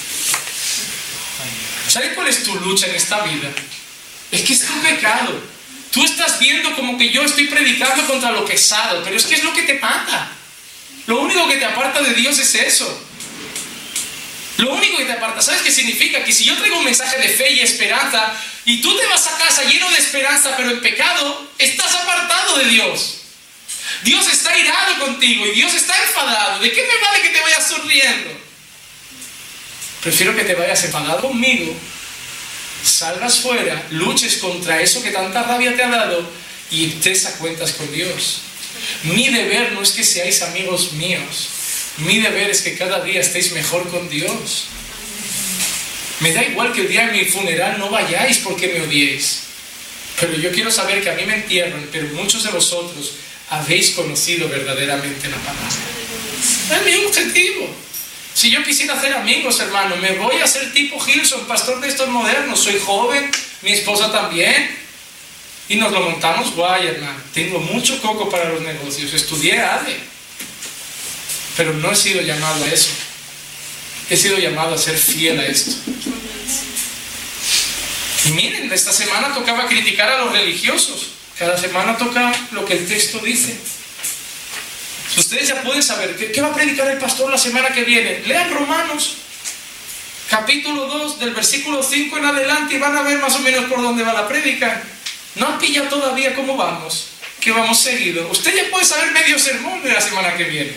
¿Sabes cuál es tu lucha en esta vida? Es que es tu pecado. Tú estás viendo como que yo estoy predicando contra lo pesado, pero es que es lo que te mata. Lo único que te aparta de Dios es eso. Lo único que te aparta. ¿Sabes qué significa? Que si yo traigo un mensaje de fe y esperanza y tú te vas a casa lleno de esperanza pero en pecado, estás apartado de Dios. Dios está irado contigo y Dios está enfadado. ¿De qué me vale que te vayas sonriendo? Prefiero que te vayas enfadado conmigo, salgas fuera, luches contra eso que tanta rabia te ha dado y estés a cuentas con Dios. Mi deber no es que seáis amigos míos. Mi deber es que cada día estéis mejor con Dios. Me da igual que el día de mi funeral no vayáis porque me odiéis. Pero yo quiero saber que a mí me entierran, pero muchos de vosotros habéis conocido verdaderamente la palabra. Es mi objetivo. Si yo quisiera hacer amigos, hermano, me voy a hacer tipo Gilson, pastor de estos modernos. Soy joven, mi esposa también. Y nos lo montamos guay, hermano. Tengo mucho coco para los negocios. Estudié A D E. Pero no he sido llamado a eso. He sido llamado a ser fiel a esto. Y miren, esta semana tocaba criticar a los religiosos. Cada semana toca lo que el texto dice. Ustedes ya pueden saber ¿qué, qué va a predicar el pastor la semana que viene? Lean Romanos, capítulo dos, del versículo cinco en adelante, y van a ver más o menos por dónde va la prédica. No han pillado todavía cómo vamos, que vamos seguido. Usted ya puede saber medio sermón de la semana que viene.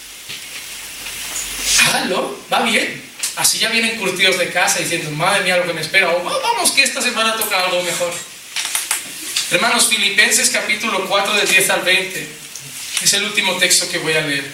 Háganlo, va bien. Así ya vienen curtidos de casa diciendo, madre mía, lo que me espera. O vamos que esta semana toca algo mejor. Hermanos, Filipenses capítulo cuatro, del diez al veinte. Es el último texto que voy a leer.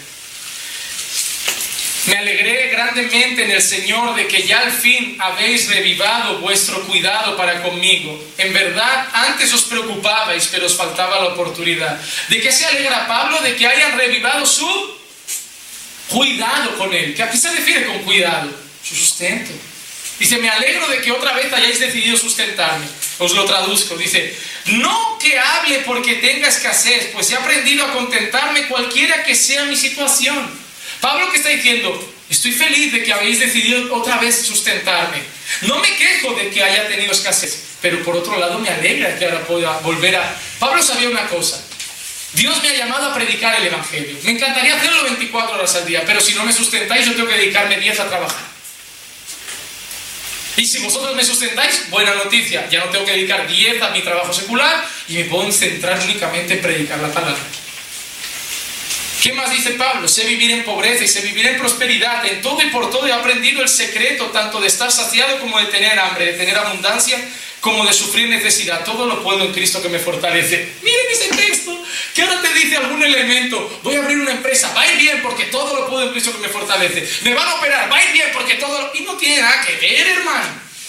Me alegré grandemente en el Señor de que ya al fin habéis revivado vuestro cuidado para conmigo. En verdad, antes os preocupabais, pero os faltaba la oportunidad. ¿De qué se alegra Pablo? De que hayan revivado su cuidado con él. ¿A qué se refiere con cuidado? Su sustento. Dice, me alegro de que otra vez hayáis decidido sustentarme. Os lo traduzco. Dice, no que hable porque tenga escasez, pues he aprendido a contentarme cualquiera que sea mi situación. Pablo, ¿qué está diciendo? Estoy feliz de que habéis decidido otra vez sustentarme. No me quejo de que haya tenido escasez, pero por otro lado me alegra que ahora pueda volver a... Pablo sabía una cosa. Dios me ha llamado a predicar el Evangelio. Me encantaría hacerlo veinticuatro horas al día, pero si no me sustentáis, yo tengo que dedicarme diez a trabajar. Y si vosotros me sustentáis, buena noticia, ya no tengo que dedicar diez a mi trabajo secular y me puedo centrar únicamente en predicar la palabra. ¿Qué más dice Pablo? Sé vivir en pobreza y sé vivir en prosperidad. En todo y por todo he aprendido el secreto tanto de estar saciado como de tener hambre, de tener abundancia como de sufrir necesidad. Todo lo puedo en Cristo que me fortalece. Miren ese texto, que ahora te dice algún elemento. Voy a abrir una empresa, va a ir bien porque todo lo puedo en Cristo que me fortalece. Me van a operar, va a ir bien porque todo lo... Y no tiene nada que ver, hermano.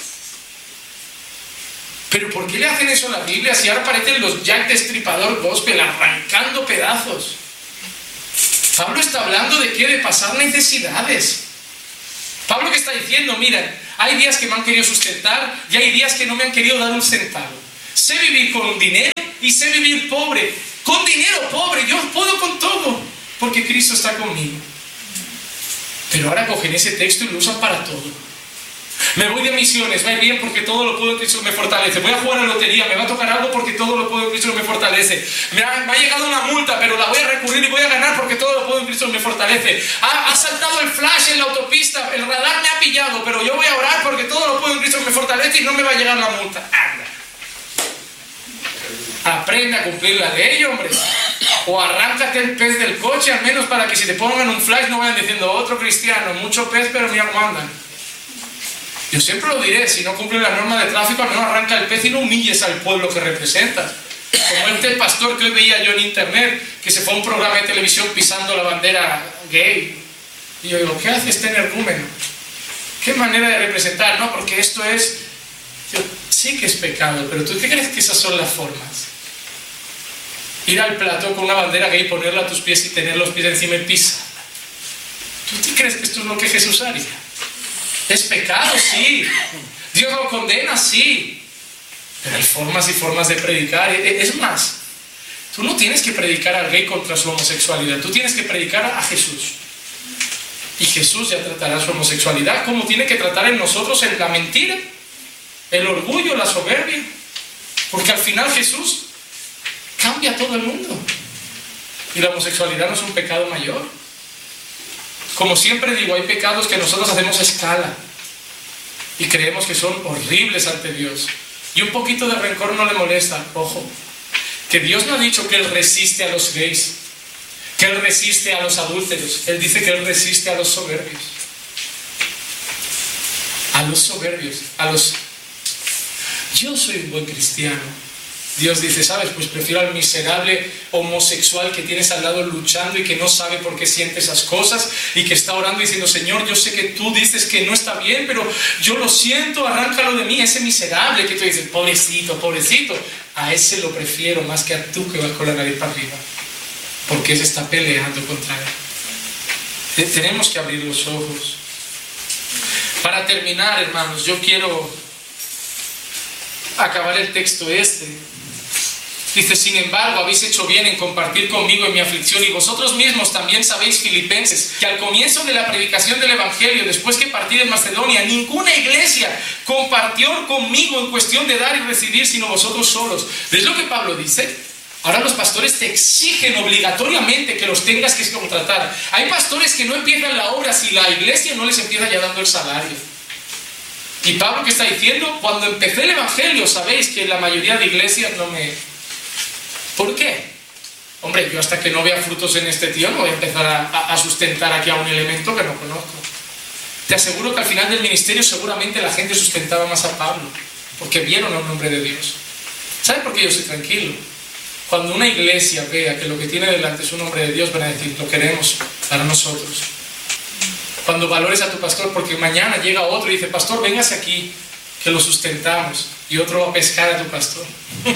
Pero ¿por qué le hacen eso a la Biblia si ahora parecen los Jack Destripador Gospel arrancando pedazos? Pablo está hablando de qué, de pasar necesidades. Pablo que está diciendo, mira, hay días que me han querido sustentar y hay días que no me han querido dar un centavo. Sé vivir con dinero y sé vivir pobre. Con dinero pobre, yo puedo con todo, porque Cristo está conmigo. Pero ahora cogen ese texto y lo usan para todo. Me voy de misiones, va bien porque todo lo puedo en Cristo me fortalece. Voy a jugar a la lotería, me va a tocar algo porque todo lo puedo en Cristo me fortalece. Me ha, me ha llegado una multa, pero la voy a recurrir y voy a ganar porque todo lo puedo en Cristo me fortalece. Ha, ha saltado el flash en la autopista, el radar me ha pillado, pero yo voy a orar porque todo lo puedo en Cristo me fortalece y no me va a llegar la multa. Anda. Aprende a cumplir la ley, hombre. O arráncate el pez del coche, al menos para que si te pongan un flash no vayan diciendo otro cristiano, mucho pez pero ni agua andan. Yo siempre lo diré, si no cumple la norma de tráfico, al menos arranca el pez y no humilles al pueblo que representas. Como este pastor que hoy veía yo en internet, que se fue a un programa de televisión pisando la bandera gay. Y yo digo, ¿qué hace este energúmeno? ¿Qué manera de representar? No, porque esto es... Yo, sí que es pecado, pero ¿tú qué crees que esas son las formas? Ir al plató con una bandera gay, ponerla a tus pies y tener los pies encima y pisa. ¿Tú te crees que esto es lo que Jesús haría? ¿Es pecado? Sí. ¿Dios lo condena? Sí. Pero hay formas y formas de predicar. Es más, tú no tienes que predicar al gay contra su homosexualidad. Tú tienes que predicar a Jesús. Y Jesús ya tratará su homosexualidad como tiene que tratar en nosotros en la mentira, el orgullo, la soberbia. Porque al final Jesús cambia a todo el mundo. Y la homosexualidad no es un pecado mayor. Como siempre digo, hay pecados que nosotros hacemos a escala y creemos que son horribles ante Dios. Y un poquito de rencor no le molesta. Ojo, que Dios no ha dicho que Él resiste a los gays, que Él resiste a los adúlteros. Él dice que Él resiste a los soberbios. A los soberbios, a los... Yo soy un buen cristiano. Dios dice, ¿sabes? Pues prefiero al miserable homosexual que tienes al lado luchando y que no sabe por qué siente esas cosas y que está orando diciendo, Señor, yo sé que tú dices que no está bien, pero yo lo siento, arráncalo de mí, ese miserable que tú dices, pobrecito, pobrecito. A ese lo prefiero más que a tú que vas con la nariz para arriba, porque ese está peleando contra él. Tenemos que abrir los ojos. Para terminar, hermanos, yo quiero acabar el texto este. Dice, sin embargo, habéis hecho bien en compartir conmigo en mi aflicción y vosotros mismos también sabéis, filipenses, que al comienzo de la predicación del Evangelio, después que partí de Macedonia, ninguna iglesia compartió conmigo en cuestión de dar y recibir, sino vosotros solos. ¿Ves lo que Pablo dice? Ahora los pastores te exigen obligatoriamente que los tengas que contratar. Hay pastores que no empiezan la obra si la iglesia no les empieza ya dando el salario. Y Pablo, ¿qué está diciendo? Cuando empecé el Evangelio, sabéis que la mayoría de iglesias no me... ¿Por qué? Hombre, yo hasta que no vea frutos en este tío no voy a empezar a, a sustentar aquí a un elemento que no conozco. Te aseguro que al final del ministerio seguramente la gente sustentaba más a Pablo, porque vieron el nombre de Dios. ¿Saben por qué yo soy tranquilo? Cuando una iglesia vea que lo que tiene delante es un nombre de Dios, van a decir, lo queremos para nosotros. Cuando valores a tu pastor, porque mañana llega otro y dice, pastor, véngase aquí, que lo sustentamos, y otro va a pescar a tu pastor.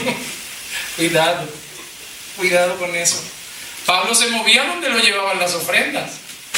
Cuidado, cuidado con eso. Pablo se movía donde lo llevaban las ofrendas,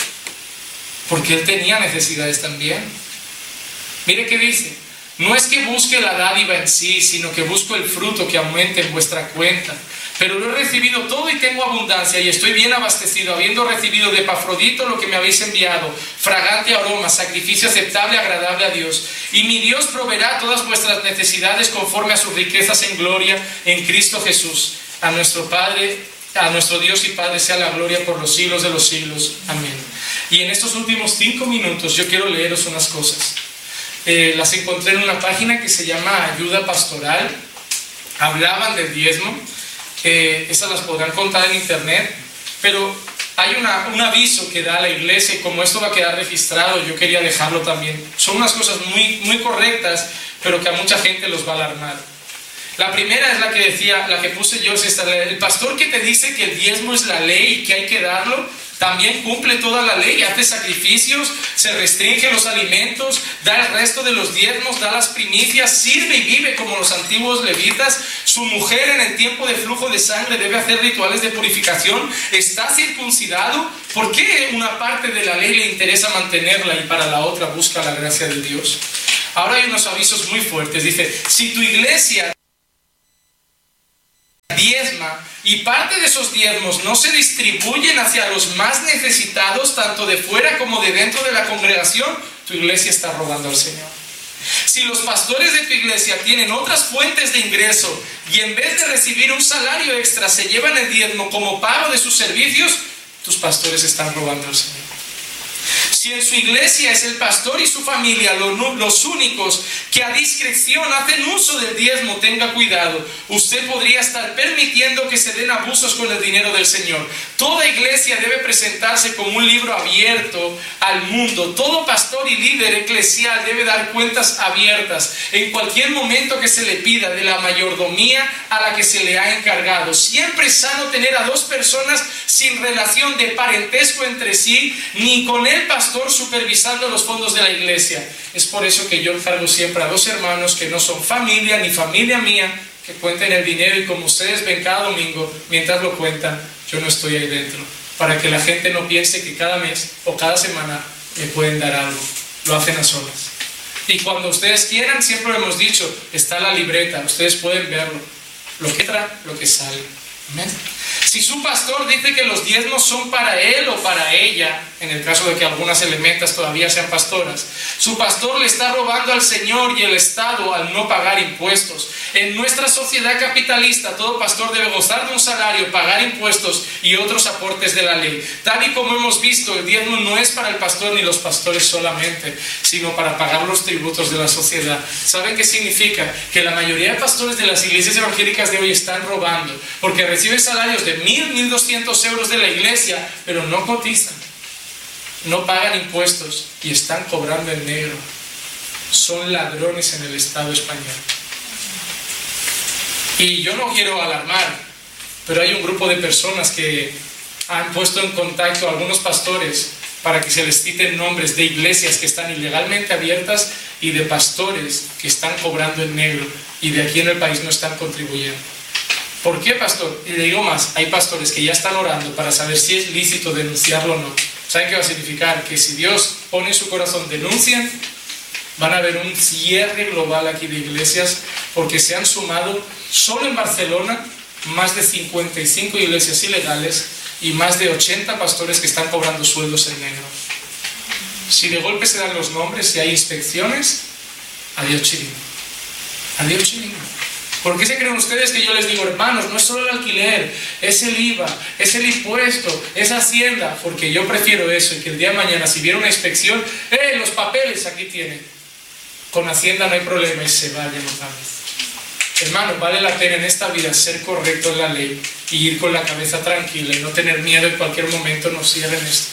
porque él tenía necesidades también. Mire qué dice, no es que busque la dádiva en sí, sino que busco el fruto que aumente en vuestra cuenta. Pero lo he recibido todo y tengo abundancia y estoy bien abastecido, habiendo recibido de Epafrodito lo que me habéis enviado, fragante aroma, sacrificio aceptable, agradable a Dios. Y mi Dios proveerá todas vuestras necesidades conforme a sus riquezas en gloria en Cristo Jesús. A nuestro Padre, a nuestro Dios y Padre sea la gloria por los siglos de los siglos. Amén. Y en estos últimos cinco minutos yo quiero leeros unas cosas. Eh, las encontré en una página que se llama Ayuda Pastoral. Hablaban del diezmo. Eh, esas las podrán contar en internet, pero hay una, un aviso que da la iglesia y como esto va a quedar registrado, yo quería dejarlo también. Son unas cosas muy, muy correctas, pero que a mucha gente los va a alarmar. La primera es la que decía, la que puse yo, es esta: el pastor que te dice que el diezmo es la ley y que hay que darlo, también cumple toda la ley, hace sacrificios, se restringe los alimentos, da el resto de los diezmos, da las primicias, sirve y vive como los antiguos levitas. Su mujer en el tiempo de flujo de sangre debe hacer rituales de purificación, está circuncidado. ¿Por qué una parte de la ley le interesa mantenerla y para la otra busca la gracia de Dios? Ahora hay unos avisos muy fuertes. Dice, si tu iglesia diezma y parte de esos diezmos no se distribuyen hacia los más necesitados, tanto de fuera como de dentro de la congregación, tu iglesia está robando al Señor. Si los pastores de tu iglesia tienen otras fuentes de ingreso y en vez de recibir un salario extra se llevan el diezmo como pago de sus servicios, tus pastores están robando al Señor. Si en su iglesia es el pastor y su familia los únicos que a discreción hacen uso del diezmo, tenga cuidado. Usted podría estar permitiendo que se den abusos con el dinero del Señor. Toda iglesia debe presentarse como un libro abierto al mundo. Todo pastor y líder eclesial debe dar cuentas abiertas en cualquier momento que se le pida de la mayordomía a la que se le ha encargado. Siempre es sano tener a dos personas sin relación de parentesco entre sí, ni con el pastor supervisando los fondos de la iglesia. Es por eso que yo encargo siempre a dos hermanos que no son familia ni familia mía, que cuenten el dinero, y como ustedes ven cada domingo, mientras lo cuentan, yo no estoy ahí dentro, para que la gente no piense que cada mes o cada semana me pueden dar algo. Lo hacen a solas. Y cuando ustedes quieran, siempre lo hemos dicho, está la libreta, ustedes pueden verlo, lo que entra, lo que sale. Amén. Si su pastor dice que los diezmos son para él o para ella, en el caso de que algunas elementas todavía sean pastoras, su pastor le está robando al Señor y el Estado al no pagar impuestos. En nuestra sociedad capitalista, todo pastor debe gozar de un salario, pagar impuestos y otros aportes de la ley. Tal y como hemos visto, el diezmo no es para el pastor ni los pastores solamente, sino para pagar los tributos de la sociedad. ¿Saben qué significa? Que la mayoría de pastores de las iglesias evangélicas de hoy están robando, porque reciben salarios de mil, mil doscientos euros de la iglesia, pero no cotizan, no pagan impuestos y están cobrando en negro. Son ladrones en el Estado español. Y yo no quiero alarmar, pero hay un grupo de personas que han puesto en contacto a algunos pastores para que se les citen nombres de iglesias que están ilegalmente abiertas y de pastores que están cobrando en negro y de aquí en el país no están contribuyendo. ¿Por qué, pastor? Y le digo más, hay pastores que ya están orando para saber si es lícito denunciarlo o no. ¿Saben qué va a significar? Que si Dios pone en su corazón denuncian, van a haber un cierre global aquí de iglesias, porque se han sumado solo en Barcelona más de cincuenta y cinco iglesias ilegales y más de ochenta pastores que están cobrando sueldos en negro. Si de golpe se dan los nombres, si hay inspecciones, adiós chiringo. Adiós chiringo. ¿Por qué se creen ustedes que yo les digo, hermanos, no es solo el alquiler, es el I V A, es el impuesto, es Hacienda? Porque yo prefiero eso, y que el día de mañana, si viene una inspección, ¡eh, los papeles aquí tienen! Con Hacienda no hay problema y se vayan otra vez. Hermano, vale la pena en esta vida ser correcto en la ley y ir con la cabeza tranquila y no tener miedo en cualquier momento nos cierren esto.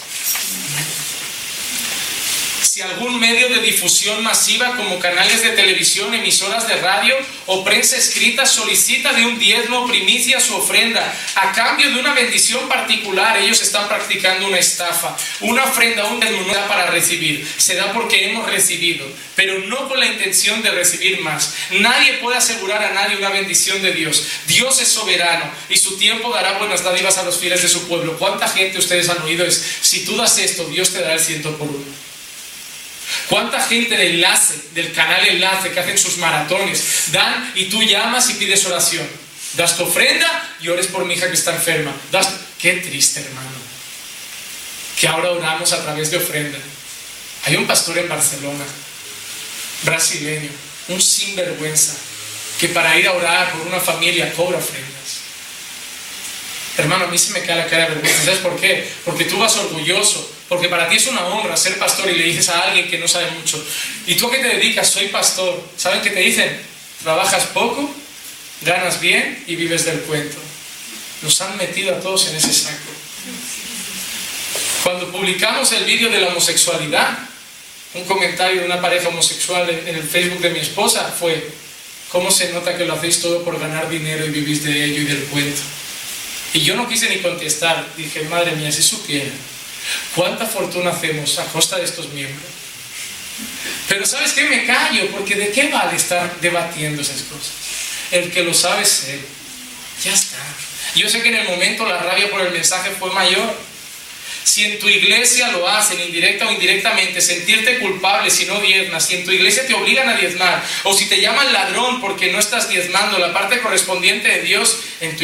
Si algún medio de difusión masiva como canales de televisión, emisoras de radio o prensa escrita solicita de un diezmo, primicia su ofrenda a cambio de una bendición particular, ellos están practicando una estafa. Una ofrenda, un diezmo no da para recibir, se da porque hemos recibido, pero no con la intención de recibir más. Nadie puede asegurar a nadie una bendición de Dios. Dios es soberano y su tiempo dará buenas dádivas a los fieles de su pueblo. ¿Cuánta gente ustedes han oído es, si tú das esto, Dios te dará el ciento por uno? ¿Cuánta gente de enlace, del canal Enlace, que hacen sus maratones, dan y tú llamas y pides oración? Das tu ofrenda y ores por mi hija que está enferma. Das... Qué triste, hermano, que ahora oramos a través de ofrenda. Hay un pastor en Barcelona, brasileño, un sinvergüenza, que para ir a orar por una familia cobra ofrendas. Hermano, a mí se me cae la cara de vergüenza. ¿Sabes por qué? Porque tú vas orgulloso, porque para ti es una honra ser pastor y le dices a alguien que no sabe mucho. ¿Y tú a qué te dedicas? Soy pastor. ¿Saben qué te dicen? Trabajas poco, ganas bien y vives del cuento. Nos han metido a todos en ese saco. Cuando publicamos el vídeo de la homosexualidad, un comentario de una pareja homosexual en el Facebook de mi esposa fue: ¿Cómo se nota que lo hacéis todo por ganar dinero y vivís de ello y del cuento? Y yo no quise ni contestar. Dije, madre mía, si supiera cuánta fortuna hacemos a costa de estos miembros. Pero ¿sabes qué? Me callo, porque ¿de qué vale estar debatiendo esas cosas? El que lo sabe es él. Ya está. Yo sé que en el momento la rabia por el mensaje fue mayor. Si en tu iglesia lo hacen, indirecta o indirectamente, sentirte culpable si no diezmas, si en tu iglesia te obligan a diezmar, o si te llaman ladrón porque no estás diezmando la parte correspondiente de Dios en tu